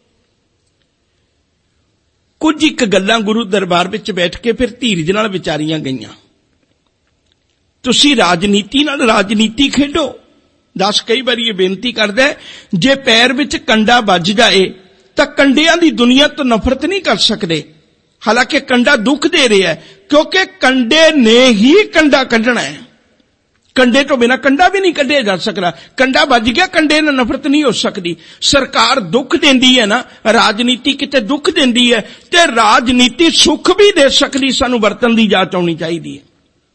ਕੁਝ ਇੱਕ ਗੱਲਾਂ ਗੁਰੂ ਦਰਬਾਰ ਵਿੱਚ ਬੈਠ ਕੇ ਫਿਰ ਧੀਰਜ ਨਾਲ ਵਿਚਾਰੀਆਂ ਗਈਆਂ। ਤੁਸੀਂ ਰਾਜਨੀਤੀ ਨਾਲ ਰਾਜਨੀਤੀ ਖੇਡੋ। ਦੱਸ ਕਈ ਵਾਰੀ ਇਹ ਬੇਨਤੀ ਕਰਦਾ, ਜੇ ਪੈਰ ਵਿੱਚ ਕੰਡਾ ਵੱਜ ਜਾਏ ਤਾਂ ਕੰਡਿਆਂ ਦੀ ਦੁਨੀਆ ਤੋਂ ਨਫ਼ਰਤ ਨਹੀਂ ਕਰ ਸਕਦੇ। ਹਾਲਾਂਕਿ ਕੰਡਾ ਦੁੱਖ ਦੇ ਰਿਹਾ ਹੈ, ਕਿਉਂਕਿ ਕੰਡੇ ਨੇ ਹੀ ਕੰਡਾ ਕੱਢਣਾ ਹੈ, ਕੰਡੇ ਤੋਂ ਬਿਨਾਂ ਕੰਡਾ ਵੀ ਨਹੀਂ ਕੱਢਿਆ ਜਾ ਸਕਦਾ। ਕੰਡਾ ਵੱਜ ਗਿਆ, ਕੰਡੇ ਨਾਲ ਨਫ਼ਰਤ ਨਹੀਂ ਹੋ ਸਕਦੀ। ਸਰਕਾਰ ਦੁੱਖ ਦਿੰਦੀ ਹੈ ਨਾ, ਰਾਜਨੀਤੀ ਕਿਤੇ ਦੁੱਖ ਦਿੰਦੀ ਹੈ, ਤੇ ਰਾਜਨੀਤੀ ਸੁੱਖ ਵੀ ਦੇ ਸਕਦੀ, ਸਾਨੂੰ ਵਰਤਨ ਦੀ ਜਾਚ ਆਉਣੀ ਚਾਹੀਦੀ ਹੈ।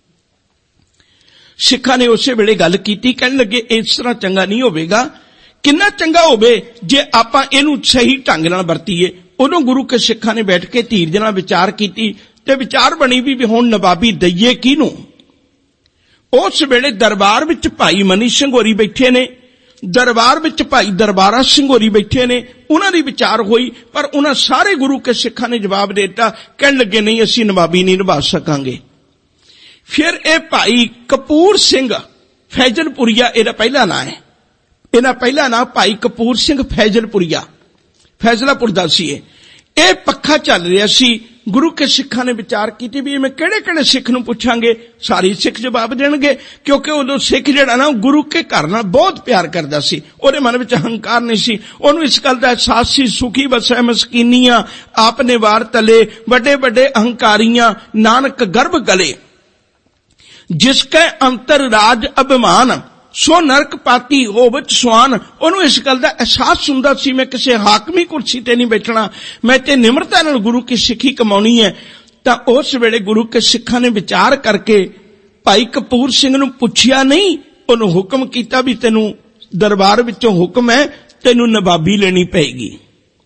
ਸਿੱਖਾਂ ਨੇ ਉਸੇ ਵੇਲੇ ਗੱਲ ਕੀਤੀ, ਕਹਿਣ ਲੱਗੇ ਇਸ ਤਰ੍ਹਾਂ ਚੰਗਾ ਨਹੀਂ ਹੋਵੇਗਾ। ਕਿੰਨਾ ਚੰਗਾ ਹੋਵੇ ਜੇ ਆਪਾਂ ਇਹਨੂੰ ਸਹੀ ਢੰਗ ਨਾਲ ਵਰਤੀਏ। ਉਦੋਂ ਗੁਰੂ ਕੇ ਸਿੱਖਾਂ ਨੇ ਬੈਠ ਕੇ ਧੀਰਜ ਨਾਲ ਵਿਚਾਰ ਕੀਤੀ ਤੇ ਵਿਚਾਰ ਬਣੀ ਵੀ ਹੁਣ ਨਵਾਬੀ ਦਈਏ ਕਿਹਨੂੰ। ਉਸ ਵੇਲੇ ਦਰਬਾਰ ਵਿੱਚ ਭਾਈ ਮਨੀ ਸਿੰਘ ਹੋਰੀ ਬੈਠੇ ਨੇ, ਦਰਬਾਰ ਵਿੱਚ ਭਾਈ ਦਰਬਾਰਾ ਸਿੰਘ ਹੋਰੀ ਬੈਠੇ ਨੇ। ਉਹਨਾਂ ਦੀ ਵਿਚਾਰ ਹੋਈ, ਪਰ ਉਹਨਾਂ ਸਾਰੇ ਗੁਰੂ ਕੇ ਸਿੱਖਾਂ ਨੇ ਜਵਾਬ ਦੇ ਦਿੱਤਾ। ਕਹਿਣ ਲੱਗੇ ਨਹੀਂ, ਅਸੀਂ ਨਵਾਬੀ ਨਹੀਂ ਨਿਭਾ ਸਕਾਂਗੇ। ਫਿਰ ਇਹ ਭਾਈ ਕਪੂਰ ਸਿੰਘ ਫੈਜ਼ਲਪੁਰੀਆ, ਇਹਦਾ ਪਹਿਲਾ ਨਾਂ ਹੈ, ਇਹਦਾ ਪਹਿਲਾ ਨਾਂ ਭਾਈ ਕਪੂਰ ਸਿੰਘ ਫੈਜ਼ਲਪੁਰੀਆ, ਫੈਜ਼ਲਾਪੁਰ ਦਾ ਸੀ। ਇਹ ਪੱਖਾ ਚੱਲ ਰਿਹਾ ਸੀ ਗੁਰੂ ਕੇ ਸਿੱਖਾਂ ਨੇ ਵਿਚਾਰ ਕੀਤੀ ਵੀ ਮੈਂ ਕਿਹੜੇ-ਕਿਹੜੇ ਸਿੱਖ ਨੂੰ ਪੁੱਛਾਂਗੇ। ਸਾਰੇ ਸਿੱਖ ਜਵਾਬ ਦੇਣਗੇ, ਕਿਉਂਕਿ ਉਦੋਂ ਸਿੱਖ ਜਿਹੜਾ ਨਾ ਗੁਰੂ ਕੇ ਘਰ ਨਾਲ ਬਹੁਤ ਪਿਆਰ ਕਰਦਾ ਸੀ। ਉਹਦੇ ਮਨ ਵਿੱਚ ਹੰਕਾਰ ਨਹੀਂ ਸੀ। ਉਹਨੂੰ ਇਸ ਗੱਲ ਦਾ ਅਹਿਸਾਸ ਸੀ, ਸੁਖੀ ਵਸੈ ਮਸਕੀਨੀਆਂ ਆਪ ਨੇ ਵਾਰ ਤਲੇ, ਵੱਡੇ ਵੱਡੇ ਅਹੰਕਾਰੀਆਂ ਨਾਨਕ ਗਰਭ ਗਲੇ, ਜਿਸ ਕੈ ਅੰਤਰ ਰਾਜ ਅਭਿਮਾਨ ਸੋ ਨਰਕ ਪਾਤੀ ਹੋਵਤ ਸੁਆਨ। ਉਹਨੂੰ ਇਸ ਗੱਲ ਦਾ ਅਹਿਸਾਸ ਹੁੰਦਾ ਸੀ, ਮੈਂ ਕਿਸੇ ਹਾਕਮੀ ਕੁਰਸੀ ਤੇ ਨਹੀਂ ਬੈਠਣਾ, ਮੈਂ ਤੇ ਨਿਮਰਤਾ ਨਾਲ ਗੁਰੂ ਕੀ ਸਿੱਖੀ ਕਮਾਉਣੀ ਹੈ। ਤਾਂ ਉਸ ਵੇਲੇ ਗੁਰੂ ਕੇ ਸਿੱਖਾਂ ਨੇ ਵਿਚਾਰ ਕਰਕੇ ਭਾਈ ਕਪੂਰ ਸਿੰਘ ਨੂੰ ਪੁੱਛਿਆ ਨਹੀਂ, ਉਹਨੂੰ ਹੁਕਮ ਕੀਤਾ ਵੀ ਤੈਨੂੰ ਦਰਬਾਰ ਵਿੱਚੋਂ ਹੁਕਮ ਹੈ, ਤੈਨੂੰ ਨਵਾਬੀ ਲੈਣੀ ਪਏਗੀ।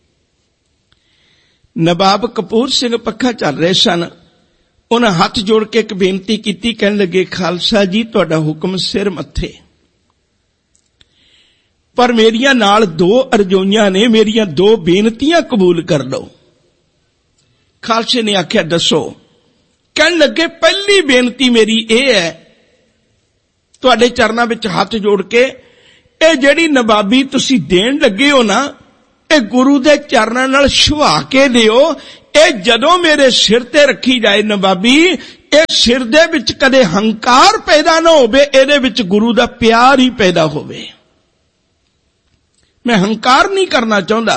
ਨਵਾਬ ਕਪੂਰ ਸਿੰਘ ਪੱਖਾ ਚੱਲ ਰਹੇ ਸਨ। ਉਹਨਾਂ ਹੱਥ ਜੋੜ ਕੇ ਇੱਕ ਬੇਨਤੀ ਕੀਤੀ, ਕਹਿਣ ਲੱਗੇ, ਖਾਲਸਾ ਜੀ ਤੁਹਾਡਾ ਹੁਕਮ ਸਿਰ ਮੱਥੇ, ਪਰ ਮੇਰੀਆਂ ਨਾਲ 2 ਅਰਜ਼ੋਈਆਂ ਨੇ, ਮੇਰੀਆਂ 2 ਬੇਨਤੀਆਂ ਕਬੂਲ ਕਰ ਲਓ। ਖਾਲਸੇ ਨੇ ਆਖਿਆ ਦੱਸੋ। ਕਹਿਣ ਲੱਗੇ, ਪਹਿਲੀ ਬੇਨਤੀ ਮੇਰੀ ਇਹ ਹੈ, ਤੁਹਾਡੇ ਚਰਨਾਂ ਵਿੱਚ ਹੱਥ ਜੋੜ ਕੇ, ਇਹ ਜਿਹੜੀ ਨਵਾਬੀ ਤੁਸੀਂ ਦੇਣ ਲੱਗੇ ਹੋ ਨਾ, ਇਹ ਗੁਰੂ ਦੇ ਚਰਨਾਂ ਨਾਲ ਛੁਹਾ ਕੇ ਦਿਓ। ਇਹ ਜਦੋਂ ਮੇਰੇ ਸਿਰ ਤੇ ਰੱਖੀ ਜਾਏ ਨਵਾਬੀ, ਇਹ ਸਿਰ ਦੇ ਵਿੱਚ ਕਦੇ ਹੰਕਾਰ ਪੈਦਾ ਨਾ ਹੋਵੇ, ਇਹਦੇ ਵਿੱਚ ਗੁਰੂ ਦਾ ਪਿਆਰ ਹੀ ਪੈਦਾ ਹੋਵੇ। ਮੈਂ ਹੰਕਾਰ ਨਹੀਂ ਕਰਨਾ ਚਾਹੁੰਦਾ।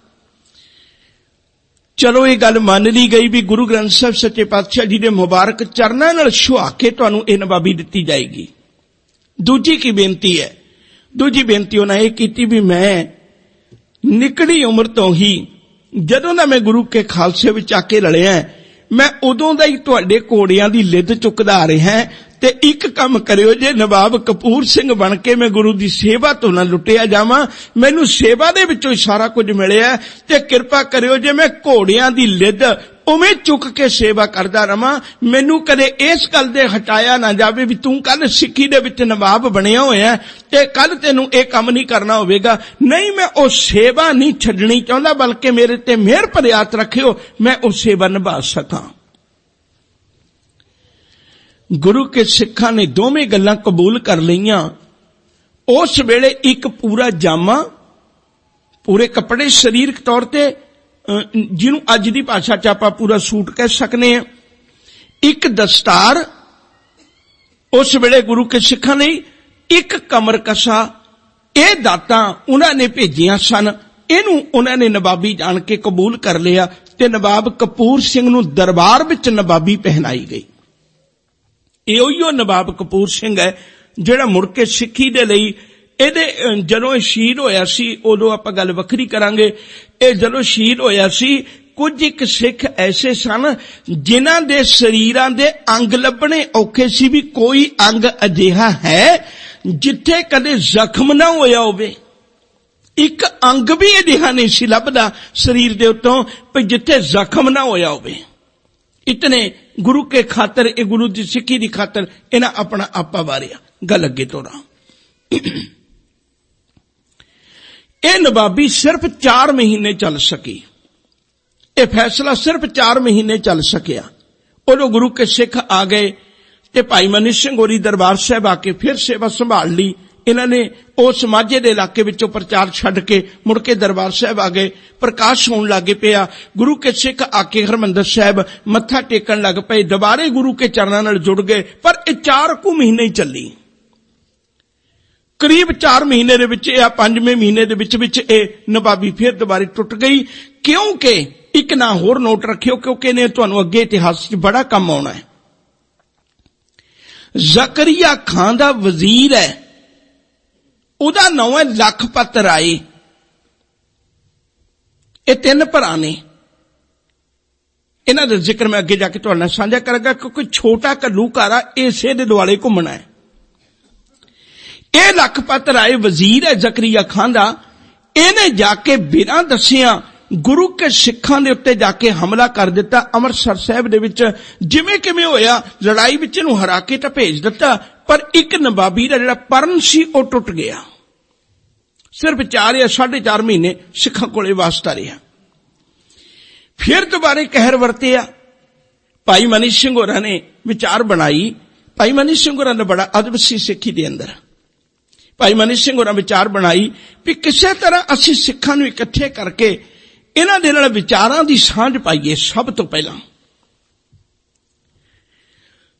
ਚਲੋ ਇਹ ਗੱਲ ਮੰਨ ਲਈ ਗਈ ਵੀ ਗੁਰੂ ਗ੍ਰੰਥ ਸਾਹਿਬ ਸੱਚੇ ਪਾਤਸ਼ਾਹ ਜੀ ਦੇ ਮੁਬਾਰਕ ਚਰਨਾਂ ਨਾਲ ਛੁਹਾ ਕੇ ਤੁਹਾਨੂੰ ਇਹ ਨਵਾਬੀ ਦਿੱਤੀ ਜਾਏਗੀ। ਦੂਜੀ ਕੀ ਬੇਨਤੀ ਹੈ? ਦੂਜੀ ਬੇਨਤੀ ਉਹਨਾਂ ਇਹ ਕੀਤੀ ਵੀ ਮੈਂ ਨਿਕੜੀ ਉਮਰ ਤੋਂ ਹੀ, ਜਦੋਂ ਦਾ ਮੈਂ ਗੁਰੂ ਕੇ ਖਾਲਸੇ ਵਿੱਚ ਆ ਕੇ ਰਲਿਆ, ਮੈਂ ਉਦੋਂ ਦਾ ਹੀ ਤੁਹਾਡੇ ਘੋੜਿਆਂ ਦੀ ਲਿੱਦ ਚੁੱਕਦਾ ਆ ਰਿਹਾ, ਤੇ ਇੱਕ ਕੰਮ ਕਰਿਓ, ਜੇ ਨਵਾਬ ਕਪੂਰ ਸਿੰਘ ਬਣ ਕੇ ਮੈਂ ਗੁਰੂ ਦੀ ਸੇਵਾ ਤੋਂ ਨਾ ਲੁੱਟਿਆ ਜਾਵਾਂ, ਮੈਨੂੰ ਸੇਵਾ ਦੇ ਵਿੱਚੋਂ ਹੀ ਸਾਰਾ ਕੁਝ ਮਿਲਿਆ, ਤੇ ਕਿਰਪਾ ਕਰਿਓ ਜੇ ਮੈਂ ਘੋੜਿਆਂ ਦੀ ਲਿੱਦ ਉਵੇਂ ਚੁੱਕ ਕੇ ਸੇਵਾ ਕਰਦਾ ਰਵਾਂ, ਮੈਨੂੰ ਕਦੇ ਇਸ ਗੱਲ ਦੇ ਹਟਾਇਆ ਨਾ ਜਾਵੇ ਵੀ ਤੂੰ ਕੱਲ ਸਿੱਖੀ ਦੇ ਵਿੱਚ ਨਵਾਬ ਬਣਿਆ ਹੋਇਆ ਤੇ ਕੱਲ ਤੈਨੂੰ ਇਹ ਕੰਮ ਨਹੀਂ ਕਰਨਾ ਹੋਵੇਗਾ। ਨਹੀਂ, ਮੈਂ ਉਹ ਸੇਵਾ ਨਹੀਂ ਛੱਡਣੀ ਚਾਹੁੰਦਾ, ਬਲਕਿ ਮੇਰੇ ਤੇ ਮਿਹਰ ਭਰੇ ਹੱਥ ਰੱਖਿਓ, ਮੈਂ ਉਹ ਸੇਵਾ ਨਿਭਾ ਸਕਾਂ। ਗੁਰੂ ਕੇ ਸਿੱਖਾਂ ਨੇ ਦੋਵੇਂ ਗੱਲਾਂ ਕਬੂਲ ਕਰ ਲਈਆਂ। ਉਸ ਵੇਲੇ ਇੱਕ ਪੂਰਾ ਜਾਮਾ, ਪੂਰੇ ਕੱਪੜੇ, ਸਰੀਰਕ ਤੌਰ ਤੇ ਜਿਹਨੂੰ ਅੱਜ ਦੀ ਭਾਸ਼ਾ ਚ ਆਪਾਂ ਪੂਰਾ ਸੂਟ ਕਹਿ ਸਕਨੇ ਹਾਂ, ਇੱਕ ਦਸਤਾਰ, ਉਸ ਵੇਲੇ ਗੁਰੂ ਕੇ ਸਿੱਖਾਂ ਨੇ ਇੱਕ ਕਮਰ ਕਸਾ, ਇਹ ਦਾਤਾਂ ਉਹਨਾਂ ਨੇ ਭੇਜੀਆਂ ਸਨ। ਇਹਨੂੰ ਉਹਨਾਂ ਨੇ ਨਵਾਬੀ ਜਾਣ ਕੇ ਕਬੂਲ ਕਰ ਲਿਆ ਤੇ ਨਵਾਬ ਕਪੂਰ ਸਿੰਘ ਨੂੰ ਦਰਬਾਰ ਵਿੱਚ ਨਵਾਬੀ ਪਹਿਨਾਈ ਗਈ। ਇਹ ਉਹੀਓ ਨਵਾਬ ਕਪੂਰ ਸਿੰਘ ਹੈ ਜਿਹੜਾ ਮੁੜ ਕੇ ਸਿੱਖੀ ਦੇ ਲਈ, ਇਹਦੇ ਜਦੋਂ ਇਹ ਸ਼ਹੀਦ ਹੋਇਆ ਸੀ ਉਦੋਂ ਆਪਾਂ ਗੱਲ ਵੱਖਰੀ ਕਰਾਂਗੇ। ਇਹ ਜਦੋਂ ਸ਼ਹੀਦ ਹੋਇਆ ਸੀ, ਕੁਝ ਇੱਕ ਸਿੱਖ ਐਸੇ ਸਨ ਜਿਨ੍ਹਾਂ ਦੇ ਸਰੀਰਾਂ ਦੇ ਅੰਗ ਲੱਭਣੇ ਔਖੇ ਸੀ, ਵੀ ਕੋਈ ਅੰਗ ਅਜਿਹਾ ਹੈ ਜਿੱਥੇ ਕਦੇ ਜ਼ਖਮ ਨਾ ਹੋਇਆ ਹੋਵੇ। ਇੱਕ ਅੰਗ ਵੀ ਅਜਿਹਾ ਨਹੀਂ ਸੀ ਲੱਭਦਾ ਸਰੀਰ ਦੇ ਉੱਤੋਂ ਵੀ ਜਿੱਥੇ ਜ਼ਖਮ ਨਾ ਹੋਇਆ ਹੋਵੇ। ਇਤਨੇ ਗੁਰੂ ਕੇ ਖਾਤਰ, ਇਹ ਗੁਰੂ ਦੀ ਸਿੱਖੀ ਦੀ ਖਾਤਰ ਇਹਨਾਂ ਆਪਣਾ ਆਪਾ ਵਾਰਿਆ। ਗੱਲ ਅੱਗੇ ਤੋਰਾਂ। ਇਹ ਨਵਾਬੀ ਸਿਰਫ 4 ਮਹੀਨੇ ਚੱਲ ਸਕੀ। ਇਹ ਫੈਸਲਾ ਸਿਰਫ 4 ਮਹੀਨੇ ਚੱਲ ਸਕਿਆ। ਉਦੋਂ ਗੁਰੂ ਕੇ ਸਿੱਖ ਆ ਗਏ ਤੇ ਭਾਈ ਮਨੀ ਸਿੰਘ ਹੋਰੀ ਦਰਬਾਰ ਸਾਹਿਬ ਆ ਕੇ ਫਿਰ ਸੇਵਾ ਸੰਭਾਲ ਲਈ। ਇਹਨਾਂ ਨੇ ਉਸ ਮਾਝੇ ਦੇ ਇਲਾਕੇ ਵਿੱਚੋਂ ਪ੍ਰਚਾਰ ਛੱਡ ਕੇ ਮੁੜ ਕੇ ਦਰਬਾਰ ਸਾਹਿਬ ਆ ਗਏ। ਪ੍ਰਕਾਸ਼ ਹੋਣ ਲੱਗ ਪਿਆ। ਗੁਰੂ ਕੇ ਸਿੱਖ ਆ ਕੇ ਹਰਿਮੰਦਰ ਸਾਹਿਬ ਮੱਥਾ ਟੇਕਣ ਲੱਗ ਪਏ, ਦੁਬਾਰੇ ਗੁਰੂ ਕੇ ਚਰਨਾਂ ਨਾਲ ਜੁੜ ਗਏ। ਪਰ ਇਹ 4 ਕੁ ਮਹੀਨੇ ਹੀ ਚੱਲੀ। ਕਰੀਬ 4 ਮਹੀਨੇ ਦੇ ਵਿੱਚ, ਇਹ 5ਵੇਂ ਮਹੀਨੇ ਦੇ ਵਿੱਚ ਇਹ ਨਵਾਬੀ ਫਿਰ ਦੁਬਾਰੇ ਟੁੱਟ ਗਈ। ਕਿਉਂਕਿ ਇੱਕ ਨਾ ਹੋਰ ਨੋਟ ਰੱਖਿਓ, ਕਿਉਂਕਿ ਇਹਨੇ ਤੁਹਾਨੂੰ ਅੱਗੇ ਇਤਿਹਾਸ 'ਚ ਬੜਾ ਕੰਮ ਆਉਣਾ ਹੈ। ਜ਼ਕਰੀਆ ਖਾਨ ਦਾ ਵਜ਼ੀਰ ਹੈ, ਉਹਦਾ ਨਾਮ ਹੈ ਲਖਪਤ ਰਾਏ। ਇਹ 3 ਭਰਾ ਨੇ। ਇਹਨਾਂ ਦਾ ਜ਼ਿਕਰ ਮੈਂ ਅੱਗੇ ਜਾ ਕੇ ਤੁਹਾਡੇ ਨਾਲ ਸਾਂਝਾ ਕਰਾਂਗਾ, ਕਿਉਂਕਿ ਛੋਟਾ ਘੱਲੂਘਾਰਾ ਇਸੇ ਦੇ ਦੁਆਲੇ ਘੁੰਮਣਾ ਹੈ। ਇਹ ਲਖਪਤ ਰਾਏ ਵਜ਼ੀਰ ਹੈ ਜ਼ਕਰੀਆ ਖਾਨ ਦਾ। ਇਹਨੇ ਜਾ ਕੇ ਬਿਨਾਂ ਦੱਸਿਆਂ ਗੁਰੂ ਕੇ ਸਿੱਖਾਂ ਦੇ ਉੱਤੇ ਜਾ ਕੇ ਹਮਲਾ ਕਰ ਦਿੱਤਾ। ਅੰਮ੍ਰਿਤਸਰ ਸਾਹਿਬ ਦੇ ਵਿੱਚ ਜਿਵੇਂ ਕਿਵੇਂ ਹੋਇਆ, ਲੜਾਈ ਵਿੱਚ ਇਹਨੂੰ ਹਰਾ ਕੇ ਤਾਂ ਭੇਜ ਦਿੱਤਾ, ਪਰ ਇੱਕ ਨਵਾਬੀ ਦਾ ਜਿਹੜਾ ਪਰਨ ਸੀ ਉਹ ਟੁੱਟ ਗਿਆ। ਸਿਰਫ 4 ਜਾਂ 4.5 ਮਹੀਨੇ ਸਿੱਖਾਂ ਕੋਲੇ ਵਾਸਤਾ ਰਿਹਾ। ਫਿਰ ਦੁਬਾਰੇ ਕਹਿਰ ਵਰਤਿਆ। ਭਾਈ ਮਨੀ ਸਿੰਘ ਹੋਰਾਂ ਨੇ ਵਿਚਾਰ ਬਣਾਈ। ਭਾਈ ਮਨੀ ਸਿੰਘ ਹੋਰਾਂ ਦਾ ਬੜਾ ਅਦਬ ਸੀ ਸਿੱਖੀ ਦੇ ਅੰਦਰ। ਭਾਈ ਮਨੀ ਸਿੰਘ ਹੋਰਾਂ ਵਿਚਾਰ ਬਣਾਈ ਵੀ ਕਿਸੇ ਤਰ੍ਹਾਂ ਅਸੀਂ ਸਿੱਖਾਂ ਨੂੰ ਇਕੱਠੇ ਕਰਕੇ ਇਹਨਾਂ ਦੇ ਨਾਲ ਵਿਚਾਰਾਂ ਦੀ ਸਾਂਝ ਪਾਈਏ। ਸਭ ਤੋਂ ਪਹਿਲਾਂ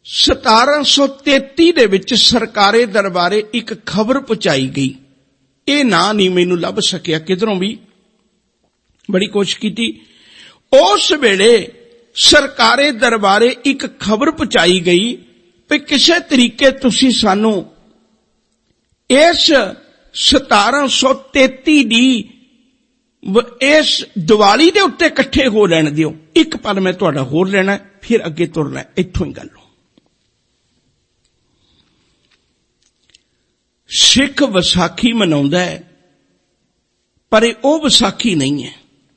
1733 ਦੇ ਵਿੱਚ ਸਰਕਾਰੇ ਦਰਬਾਰੇ ਇੱਕ ਖਬਰ ਪਹੁੰਚਾਈ ਗਈ। ਇਹ ਨਾਂ ਨਹੀਂ ਮੈਨੂੰ ਲੱਭ ਸਕਿਆ ਕਿਧਰੋਂ ਵੀ, ਬੜੀ ਕੋਸ਼ਿਸ਼ ਕੀਤੀ। ਉਸ ਵੇਲੇ ਸਰਕਾਰੇ ਦਰਬਾਰੇ ਇੱਕ ਖਬਰ ਪਹੁੰਚਾਈ ਗਈ ਵੀ ਕਿਸੇ ਤਰੀਕੇ ਤੁਸੀਂ ਸਾਨੂੰ ਇਸ 1733 ਦੀ ਇਸ ਦੀਵਾਲੀ ਦੇ ਉੱਤੇ ਇਕੱਠੇ ਹੋ ਲੈਣ ਦਿਓ। ਇੱਕ ਪਲ ਮੈਂ ਤੁਹਾਡਾ ਹੋਰ ਲੈਣਾ, ਫਿਰ ਅੱਗੇ ਤੁਰਨਾ, ਇੱਥੋਂ ਹੀ ਗੱਲ ਹੋ। ਸਿੱਖ ਵਿਸਾਖੀ ਮਨਾਉਂਦਾ ਹੈ, ਪਰ ਇਹ ਉਹ ਵਿਸਾਖੀ ਨਹੀਂ ਹੈ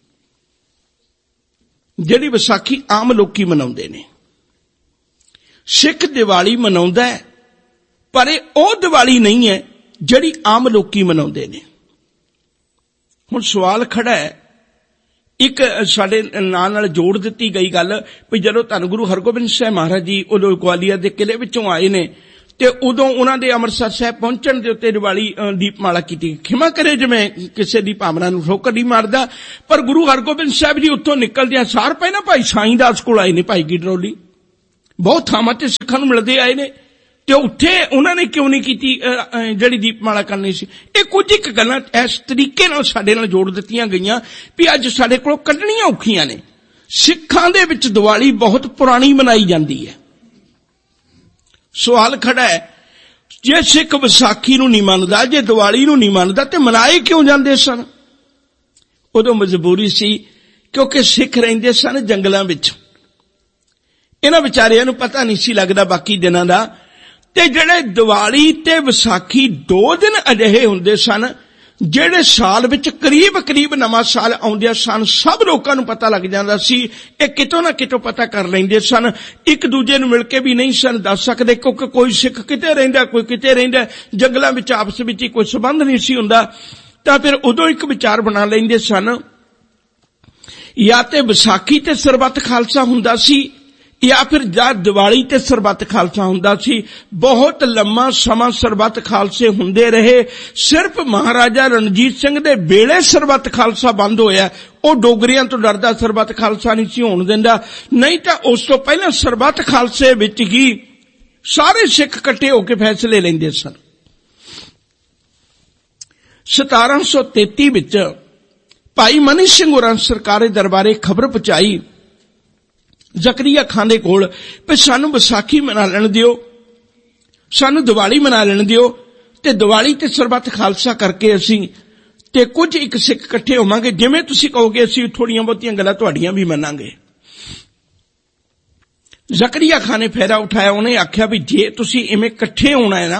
ਜਿਹੜੀ ਵਿਸਾਖੀ ਆਮ ਲੋਕੀ ਮਨਾਉਂਦੇ ਨੇ। ਸਿੱਖ ਦੀਵਾਲੀ ਮਨਾਉਂਦਾ ਹੈ, ਪਰ ਇਹ ਉਹ ਦੀਵਾਲੀ ਨਹੀਂ ਹੈ ਜਿਹੜੀ ਆਮ ਲੋਕੀ ਮਨਾਉਂਦੇ ਨੇ। ਹੁਣ ਸਵਾਲ ਖੜਾ ਹੈ, ਇੱਕ ਸਾਡੇ ਨਾਲ ਜੋੜ ਦਿੱਤੀ ਗਈ ਗੱਲ ਵੀ ਜਦੋਂ ਧੰਨ ਗੁਰੂ ਹਰਗੋਬਿੰਦ ਸਾਹਿਬ ਮਹਾਰਾਜ ਜੀ ਉਦੋਂ ਗਵਾਲੀਅਰ ਦੇ ਕਿਲੇ ਵਿੱਚੋਂ ਆਏ ਨੇ ਤੇ ਉਦੋਂ ਉਹਨਾਂ ਦੇ ਅੰਮ੍ਰਿਤਸਰ ਸਾਹਿਬ ਪਹੁੰਚਣ ਦੇ ਉੱਤੇ ਦੀਵਾਲੀ ਦੀਪਮਾਲਾ ਕੀਤੀ। ਖਿਮਾ ਕਰੇ ਜਿਵੇਂ ਕਿਸੇ ਦੀ ਭਾਵਨਾ ਨੂੰ ਠੋਕਰ ਨਹੀਂ ਮਾਰਦਾ, ਪਰ ਗੁਰੂ ਹਰਗੋਬਿੰਦ ਸਾਹਿਬ ਜੀ ਉੱਥੋਂ ਨਿਕਲਦਿਆਂ ਸਾਰ ਪਹਿਲਾਂ ਭਾਈ ਸਾਈਂ ਦਾਸ ਕੋਲ ਆਏ ਨੇ, ਭਾਈ ਕੀ ਡਰੋਲੀ ਬਹੁਤ ਥਾਵਾਂ ਤੇ ਸਿੱਖਾਂ ਨੂੰ ਮਿਲਦੇ ਆਏ ਨੇ, ਤੇ ਉੱਥੇ ਉਹਨਾਂ ਨੇ ਕਿਉਂ ਨਹੀਂ ਕੀਤੀ ਜਿਹੜੀ ਦੀਪਮਾਲਾ ਕਰਨੀ ਸੀ। ਇਹ ਕੁਝ ਇੱਕ ਗੱਲਾਂ ਇਸ ਤਰੀਕੇ ਨਾਲ ਸਾਡੇ ਨਾਲ ਜੋੜ ਦਿੱਤੀਆਂ ਗਈਆਂ ਵੀ ਅੱਜ ਸਾਡੇ ਕੋਲ ਕੱਢਣੀਆਂ ਔਖੀਆਂ ਨੇ। ਸਿੱਖਾਂ ਦੇ ਵਿੱਚ ਦੀਵਾਲੀ ਬਹੁਤ ਪੁਰਾਣੀ ਮਨਾਈ ਜਾਂਦੀ ਹੈ। ਸਵਾਲ ਖੜਾ ਹੈ, ਜੇ ਸਿੱਖ ਵਿਸਾਖੀ ਨੂੰ ਨਹੀਂ ਮੰਨਦਾ, ਜੇ ਦੀਵਾਲੀ ਨੂੰ ਨਹੀਂ ਮੰਨਦਾ, ਤੇ ਮਨਾਏ ਕਿਉਂ ਜਾਂਦੇ ਸਨ? ਉਦੋਂ ਮਜਬੂਰੀ ਸੀ, ਕਿਉਂਕਿ ਸਿੱਖ ਰਹਿੰਦੇ ਸਨ ਜੰਗਲਾਂ ਵਿੱਚ। ਇਹਨਾਂ ਵਿਚਾਰਿਆਂ ਨੂੰ ਪਤਾ ਨਹੀਂ ਸੀ ਲੱਗਦਾ ਬਾਕੀ ਦਿਨਾਂ ਦਾ, ਤੇ ਜਿਹੜੇ ਦੀਵਾਲੀ ਤੇ ਵਿਸਾਖੀ 2 ਦਿਨ ਅਜਿਹੇ ਹੁੰਦੇ ਸਨ ਜਿਹੜੇ ਸਾਲ ਵਿੱਚ ਕਰੀਬ ਕਰੀਬ ਨਵਾਂ ਸਾਲ ਆਉਂਦਿਆਂ ਸਨ ਸਭ ਲੋਕਾਂ ਨੂੰ ਪਤਾ ਲੱਗ ਜਾਂਦਾ ਸੀ। ਇਹ ਕਿਤੋਂ ਨਾ ਕਿਤੋਂ ਪਤਾ ਕਰ ਲੈਂਦੇ ਸਨ, ਇੱਕ ਦੂਜੇ ਨੂੰ ਮਿਲ ਕੇ ਵੀ ਨਹੀਂ ਸਨ ਦੱਸ ਸਕਦੇ, ਕਿਉਂਕਿ ਕੋਈ ਸਿੱਖ ਕਿਤੇ ਰਹਿੰਦਾ, ਕੋਈ ਕਿਤੇ ਰਹਿੰਦਾ, ਜੰਗਲਾਂ ਵਿੱਚ ਆਪਸ ਵਿੱਚ ਹੀ ਕੋਈ ਸੰਬੰਧ ਨਹੀਂ ਸੀ ਹੁੰਦਾ। ਤਾਂ ਫਿਰ ਉਦੋਂ ਇੱਕ ਵਿਚਾਰ ਬਣਾ ਲੈਂਦੇ ਸਨ, ਜਾਂ ਤੇ ਵਿਸਾਖੀ ਤੇ ਸਰਬੱਤ ਖਾਲਸਾ ਹੁੰਦਾ ਸੀ, ਜਾਂ ਫਿਰ ਜਦ ਦੀਵਾਲੀ ਤੇ ਸਰਬੱਤ ਖਾਲਸਾ ਹੁੰਦਾ ਸੀ। ਬਹੁਤ ਲੰਮਾ ਸਮਾਂ ਸਰਬੱਤ ਖਾਲਸੇ ਹੁੰਦੇ ਰਹੇ। ਸਿਰਫ ਮਹਾਰਾਜਾ ਰਣਜੀਤ ਸਿੰਘ ਦੇ ਵੇਲੇ ਸਰਬੱਤ ਖਾਲਸਾ ਬੰਦ ਹੋਇਆ। ਉਹ ਡੋਗਰੀਆਂ ਤੋਂ ਡਰਦਾ ਸਰਬੱਤ ਖਾਲਸਾ ਨਹੀਂ ਸੀ ਹੋਣ ਦਿੰਦਾ, ਨਹੀਂ ਤਾਂ ਉਸ ਤੋਂ ਪਹਿਲਾਂ ਸਰਬੱਤ ਖਾਲਸੇ ਵਿੱਚ ਹੀ ਸਾਰੇ ਸਿੱਖ ਇਕੱਠੇ ਹੋ ਕੇ ਫੈਸਲੇ ਲੈਂਦੇ ਸਨ। 1733 ਵਿੱਚ ਭਾਈ ਮਨੀ ਸਿੰਘ ਹੋਰਾਂ ਸਰਕਾਰੇ ਦਰਬਾਰੇ ਖਬਰ ਪਹੁੰਚਾਈ ਜ਼ਕਰੀਆ ਖਾਨ ਦੇ ਕੋਲ ਵੀ ਸਾਨੂੰ ਵਿਸਾਖੀ ਮਨਾ ਲੈਣ ਦਿਓ, ਸਾਨੂੰ ਦੀਵਾਲੀ ਮਨਾ ਲੈਣ ਦਿਓ, ਤੇ ਦੀਵਾਲੀ ਤੇ ਸਰਬੱਤ ਖਾਲਸਾ ਕਰਕੇ ਅਸੀਂ ਤੇ ਕੁਝ ਇੱਕ ਸਿੱਖ ਇਕੱਠੇ ਹੋਵਾਂਗੇ, ਜਿਵੇਂ ਤੁਸੀਂ ਕਹੋਗੇ ਅਸੀਂ ਥੋੜੀਆਂ ਬਹੁਤੀਆਂ ਗੱਲਾਂ ਤੁਹਾਡੀਆਂ ਵੀ ਮੰਨਾਂਗੇ। ਜ਼ਕਰੀਆ ਖਾਨ ਨੇ ਫੈਰਾ ਉਠਾਇਆ, ਉਹਨੇ ਆਖਿਆ ਵੀ ਜੇ ਤੁਸੀਂ ਇਵੇਂ ਇਕੱਠੇ ਹੋਣਾ ਹੈ ਨਾ,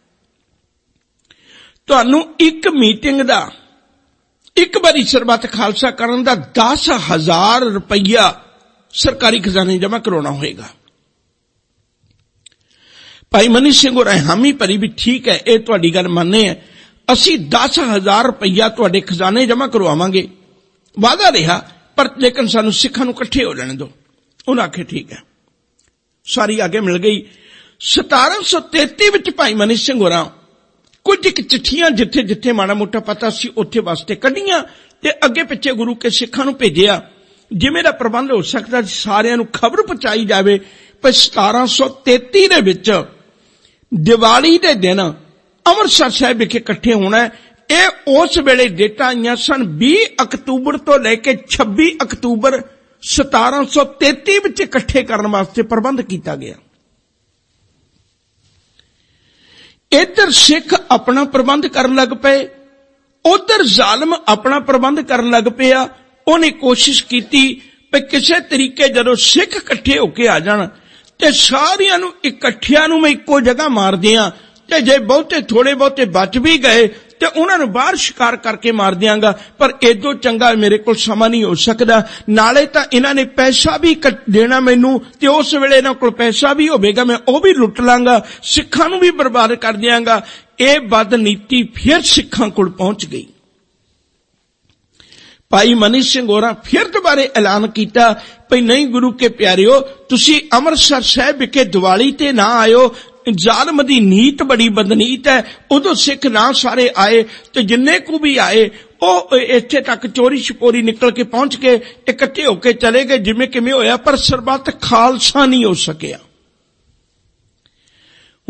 ਤੁਹਾਨੂੰ ਇੱਕ ਮੀਟਿੰਗ ਦਾ, ਇੱਕ ਵਾਰੀ ਸਰਬੱਤ ਖਾਲਸਾ ਕਰਨ ਦਾ 10,000 ਰੁਪਈਆ ਸਰਕਾਰੀ ਖਜ਼ਾਨੇ ਜਮ੍ਹਾਂ ਕਰਾਉਣਾ ਹੋਏਗਾ। ਭਾਈ ਮਨੀ ਸਿੰਘ ਹੋਰਾਂ ਹਾਮੀ ਭਰੀ ਵੀ ਠੀਕ ਹੈ, ਇਹ ਤੁਹਾਡੀ ਗੱਲ ਮੰਨੇ ਹੈ, ਅਸੀਂ 10,000 ਰੁਪਈਆ ਤੁਹਾਡੇ ਖਜ਼ਾਨੇ ਜਮ੍ਹਾਂ ਕਰਵਾਵਾਂਗੇ। ਵਾਅਦਾ ਰਿਹਾ, ਪਰ ਲੇਕਿਨ ਸਾਨੂੰ ਸਿੱਖਾਂ ਨੂੰ ਇਕੱਠੇ ਹੋ ਲੈਣ ਦਿਓ। ਉਹਨਾਂ ਆਖਿਆ ਠੀਕ ਹੈ, ਸਾਰੀ ਆਗੇ ਮਿਲ ਗਈ। 1733 ਵਿੱਚ ਭਾਈ ਮਨੀ ਸਿੰਘ ਹੋਰਾਂ ਕੁਝ ਇੱਕ ਚਿੱਠੀਆਂ ਜਿੱਥੇ ਜਿੱਥੇ ਮਾੜਾ ਮੋਟਾ ਪਤਾ ਸੀ ਉੱਥੇ ਵਾਸਤੇ ਕੱਢੀਆਂ ਤੇ ਅੱਗੇ ਪਿੱਛੇ ਗੁਰੂ ਕੇ ਸਿੱਖਾਂ ਨੂੰ ਭੇਜਿਆ। ਜਿਵੇਂ ਦਾ ਪ੍ਰਬੰਧ ਹੋ ਸਕਦਾ ਸਾਰਿਆਂ ਨੂੰ ਖਬਰ ਪਹੁੰਚਾਈ ਜਾਵੇ ਪਰ 1733 ਦੇ ਵਿੱਚ ਦੀਵਾਲੀ ਦੇ ਦਿਨ ਅੰਮ੍ਰਿਤਸਰ ਸਾਹਿਬ ਵਿਖੇ ਇਕੱਠੇ ਹੋਣਾ। ਇਹ ਉਸ ਵੇਲੇ ਡੇਟਾਂ ਆਈਆਂ ਸਨ 20 ਅਕਤੂਬਰ ਤੋਂ ਲੈ ਕੇ 26 ਅਕਤੂਬਰ 1733 ਵਿੱਚ ਇਕੱਠੇ ਕਰਨ ਵਾਸਤੇ ਪ੍ਰਬੰਧ ਕੀਤਾ ਗਿਆ। ਇੱਧਰ ਸਿੱਖ ਆਪਣਾ ਪ੍ਰਬੰਧ ਕਰਨ ਲੱਗ ਪਏ, ਉਧਰ ਜ਼ਾਲਮ ਆਪਣਾ ਪ੍ਰਬੰਧ ਕਰਨ ਲੱਗ ਪਿਆ। ਉਹਨੇ ਕੋਸ਼ਿਸ਼ ਕੀਤੀ ਕਿ ਕਿਸੇ ਤਰੀਕੇ ਜਦੋਂ ਸਿੱਖ ਇਕੱਠੇ ਹੋ ਕੇ ਆ ਜਾਣ ਤੇ ਸਾਰਿਆਂ ਨੂੰ ਇਕੱਠਿਆਂ ਨੂੰ ਮੈਂ ਇੱਕੋ ਜਗ੍ਹਾ ਮਾਰ ਦਿਆਂ, ਤੇ ਜੇ ਬਹੁਤੇ ਥੋੜੇ ਬਹੁਤੇ ਬਚ ਵੀ ਗਏ ਤੇ ਉਹਨਾਂ ਨੂੰ ਬਾਹਰ ਸ਼ਿਕਾਰ ਕਰਕੇ ਮਾਰ ਦਿਆਂਗਾ, ਪਰ ਏਦੋਂ ਚੰਗਾ ਮੇਰੇ ਕੋਲ ਸਮਾਂ ਨਹੀਂ ਹੋ ਸਕਦਾ। ਨਾਲੇ ਤਾਂ ਇਹਨਾਂ ਨੇ ਪੈਸਾ ਵੀ ਦੇਣਾ ਮੈਨੂੰ, ਤੇ ਉਸ ਵੇਲੇ ਇਹਨਾਂ ਕੋਲ ਪੈਸਾ ਵੀ ਹੋਵੇਗਾ, ਮੈਂ ਉਹ ਵੀ ਲੁੱਟ ਲਾਂਗਾ, ਸਿੱਖਾਂ ਨੂੰ ਵੀ ਬਰਬਾਦ ਕਰ ਦਿਆਂਗਾ। ਇਹ ਬਦਨੀਤੀ ਫਿਰ ਸਿੱਖਾਂ ਕੋਲ ਪਹੁੰਚ ਗਈ। ਭਾਈ ਮਨੀ ਸਿੰਘ ਹੋਰਾਂ ਫਿਰ ਦੁਬਾਰੇ ਐਲਾਨ ਕੀਤਾ ਭਈ ਨਹੀਂ ਗੁਰੂ ਕੇ ਪਿਆਰਿਓ, ਤੁਸੀਂ ਅੰਮ੍ਰਿਤਸਰ ਸਾਹਿਬ ਵਿਖੇ ਦੀਵਾਲੀ ਤੇ ਨਾ ਆਇਓ, ਜ਼ਾਲਮ ਦੀ ਨੀਤ ਬੜੀ ਬਦਨੀਤ ਹੈ। ਉਦੋਂ ਸਿੱਖ ਨਾ ਸਾਰੇ ਆਏ ਤੇ ਜਿੰਨੇ ਕੁ ਵੀ ਆਏ ਉਹ ਇੱਥੇ ਤੱਕ ਚੋਰੀ ਛਪੋਰੀ ਨਿਕਲ ਕੇ ਪਹੁੰਚ ਕੇ ਇਕੱਠੇ ਹੋ ਕੇ ਚਲੇ ਗਏ ਜਿਵੇਂ ਕਿਵੇਂ ਹੋਇਆ, ਪਰ ਸਰਬੱਤ ਖਾਲਸਾ ਨਹੀਂ ਹੋ ਸਕਿਆ।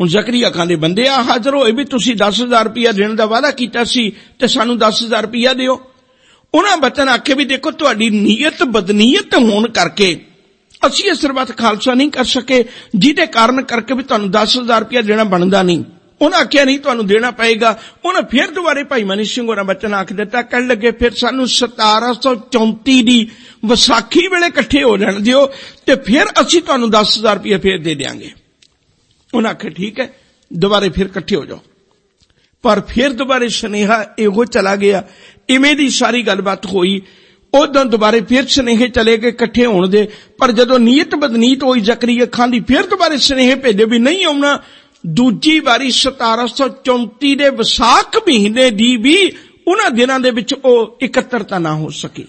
ਹੁਣ ਜ਼ਕਰੀਆ ਖਾਂ ਦੇ ਬੰਦੇ ਆ ਹਾਜ਼ਰ ਹੋਏ ਵੀ ਤੁਸੀਂ 10,000 ਰੁਪਇਆ ਦੇਣ ਦਾ ਵਾਅਦਾ ਕੀਤਾ ਸੀ ਤੇ ਸਾਨੂੰ 10,000 ਰੁਪਇਆ ਦਿਓ। ਉਹਨਾਂ ਬਚਨ ਆਖੇ ਵੀ ਦੇਖੋ ਤੁਹਾਡੀ ਨੀਅਤ ਬਦਨੀਅਤ ਹੋਣ ਕਰਕੇ ਅਸੀਂ ਇਹ ਸਰਬੱਤ ਖਾਲਸਾ ਨਹੀਂ ਕਰ ਸਕੇ, ਜਿਹਦੇ ਕਾਰਨ ਕਰਕੇ ਵੀ ਤੁਹਾਨੂੰ 10,000 ਰੁਪਇਆ ਦੇਣਾ ਬਣਦਾ ਨਹੀਂ। ਉਹਨਾਂ ਆਖਿਆ ਨਹੀਂ ਤੁਹਾਨੂੰ ਦੇਣਾ ਪਏਗਾ। ਉਹਨਾਂ ਫਿਰ ਦੁਬਾਰੇ ਭਾਈ ਮਨੀ ਸਿੰਘ ਹੋਰਾਂ ਬਚਨ ਆਖ ਦਿੱਤਾ, ਕਹਿਣ ਲੱਗੇ ਫਿਰ ਸਾਨੂੰ 1734 ਦੀ ਵਿਸਾਖੀ ਵੇਲੇ ਇਕੱਠੇ ਹੋ ਜਾਣ ਦਿਓ ਤੇ ਫਿਰ ਅਸੀਂ ਤੁਹਾਨੂੰ 10,000 ਰੁਪਇਆ ਫਿਰ ਦੇ ਦਿਆਂਗੇ। ਉਹਨਾਂ ਆਖਿਆ ਠੀਕ ਹੈ, ਦੁਬਾਰੇ ਫਿਰ ਇਕੱਠੇ ਹੋ ਜਾਓ। ਪਰ ਫਿਰ ਦੁਬਾਰੇ ਸੁਨੇਹਾ ਇਹੋ ਚਲਾ ਗਿਆ। ਇਵੇਂ ਦੀ ਸਾਰੀ ਗੱਲਬਾਤ ਹੋਈ। ਉਦੋਂ ਦੁਬਾਰੇ ਫਿਰ ਸੁਨੇਹੇ ਚਲੇ ਗਏ ਇਕੱਠੇ ਹੋਣ ਦੇ। ਪਰ ਜਦੋਂ ਨੀਅਤ ਬਦਨੀਤ ਹੋਈ ਜ਼ਕਰੀਆ ਖਾਂ ਦੀ, ਫਿਰ ਦੁਬਾਰੇ ਸੁਨੇਹੇ ਭੇਜੇ ਵੀ ਨਹੀਂ ਆਉਣਾ। ਦੂਜੀ ਵਾਰੀ 1734 ਦੇ ਵਿਸਾਖ ਮਹੀਨੇ ਦੀ ਵੀ ਉਹਨਾਂ ਦਿਨਾਂ ਦੇ ਵਿੱਚ ਉਹ ਇਕੱਤਰਤਾ ਨਾ ਹੋ ਸਕੀ।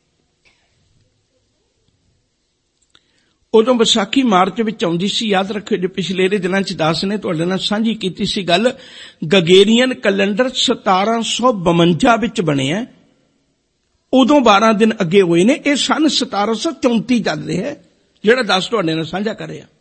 ਉਦੋਂ ਵਿਸਾਖੀ ਮਾਰਚ ਵਿੱਚ ਆਉਂਦੀ ਸੀ। ਯਾਦ ਰੱਖਿਓ, ਜੇ ਪਿਛਲੇ ਦਿਨਾਂ ਚ ਦਾਸ ਨੇ ਤੁਹਾਡੇ ਨਾਲ ਸਾਂਝੀ ਕੀਤੀ ਸੀ ਗੱਲ, ਗਗੇਰੀਅਨ ਕੈਲੰਡਰ 1752 ਵਿੱਚ ਬਣਿਆ। ਉਦੋਂ 12 ਦਿਨ ਅੱਗੇ ਹੋਏ ਨੇ। ਇਹ ਸਨ 1734 ਚੱਲ ਰਿਹਾ ਜਿਹੜਾ ਦਾਸ ਤੁਹਾਡੇ ਨਾਲ ਸਾਂਝਾ ਕਰਿਆ।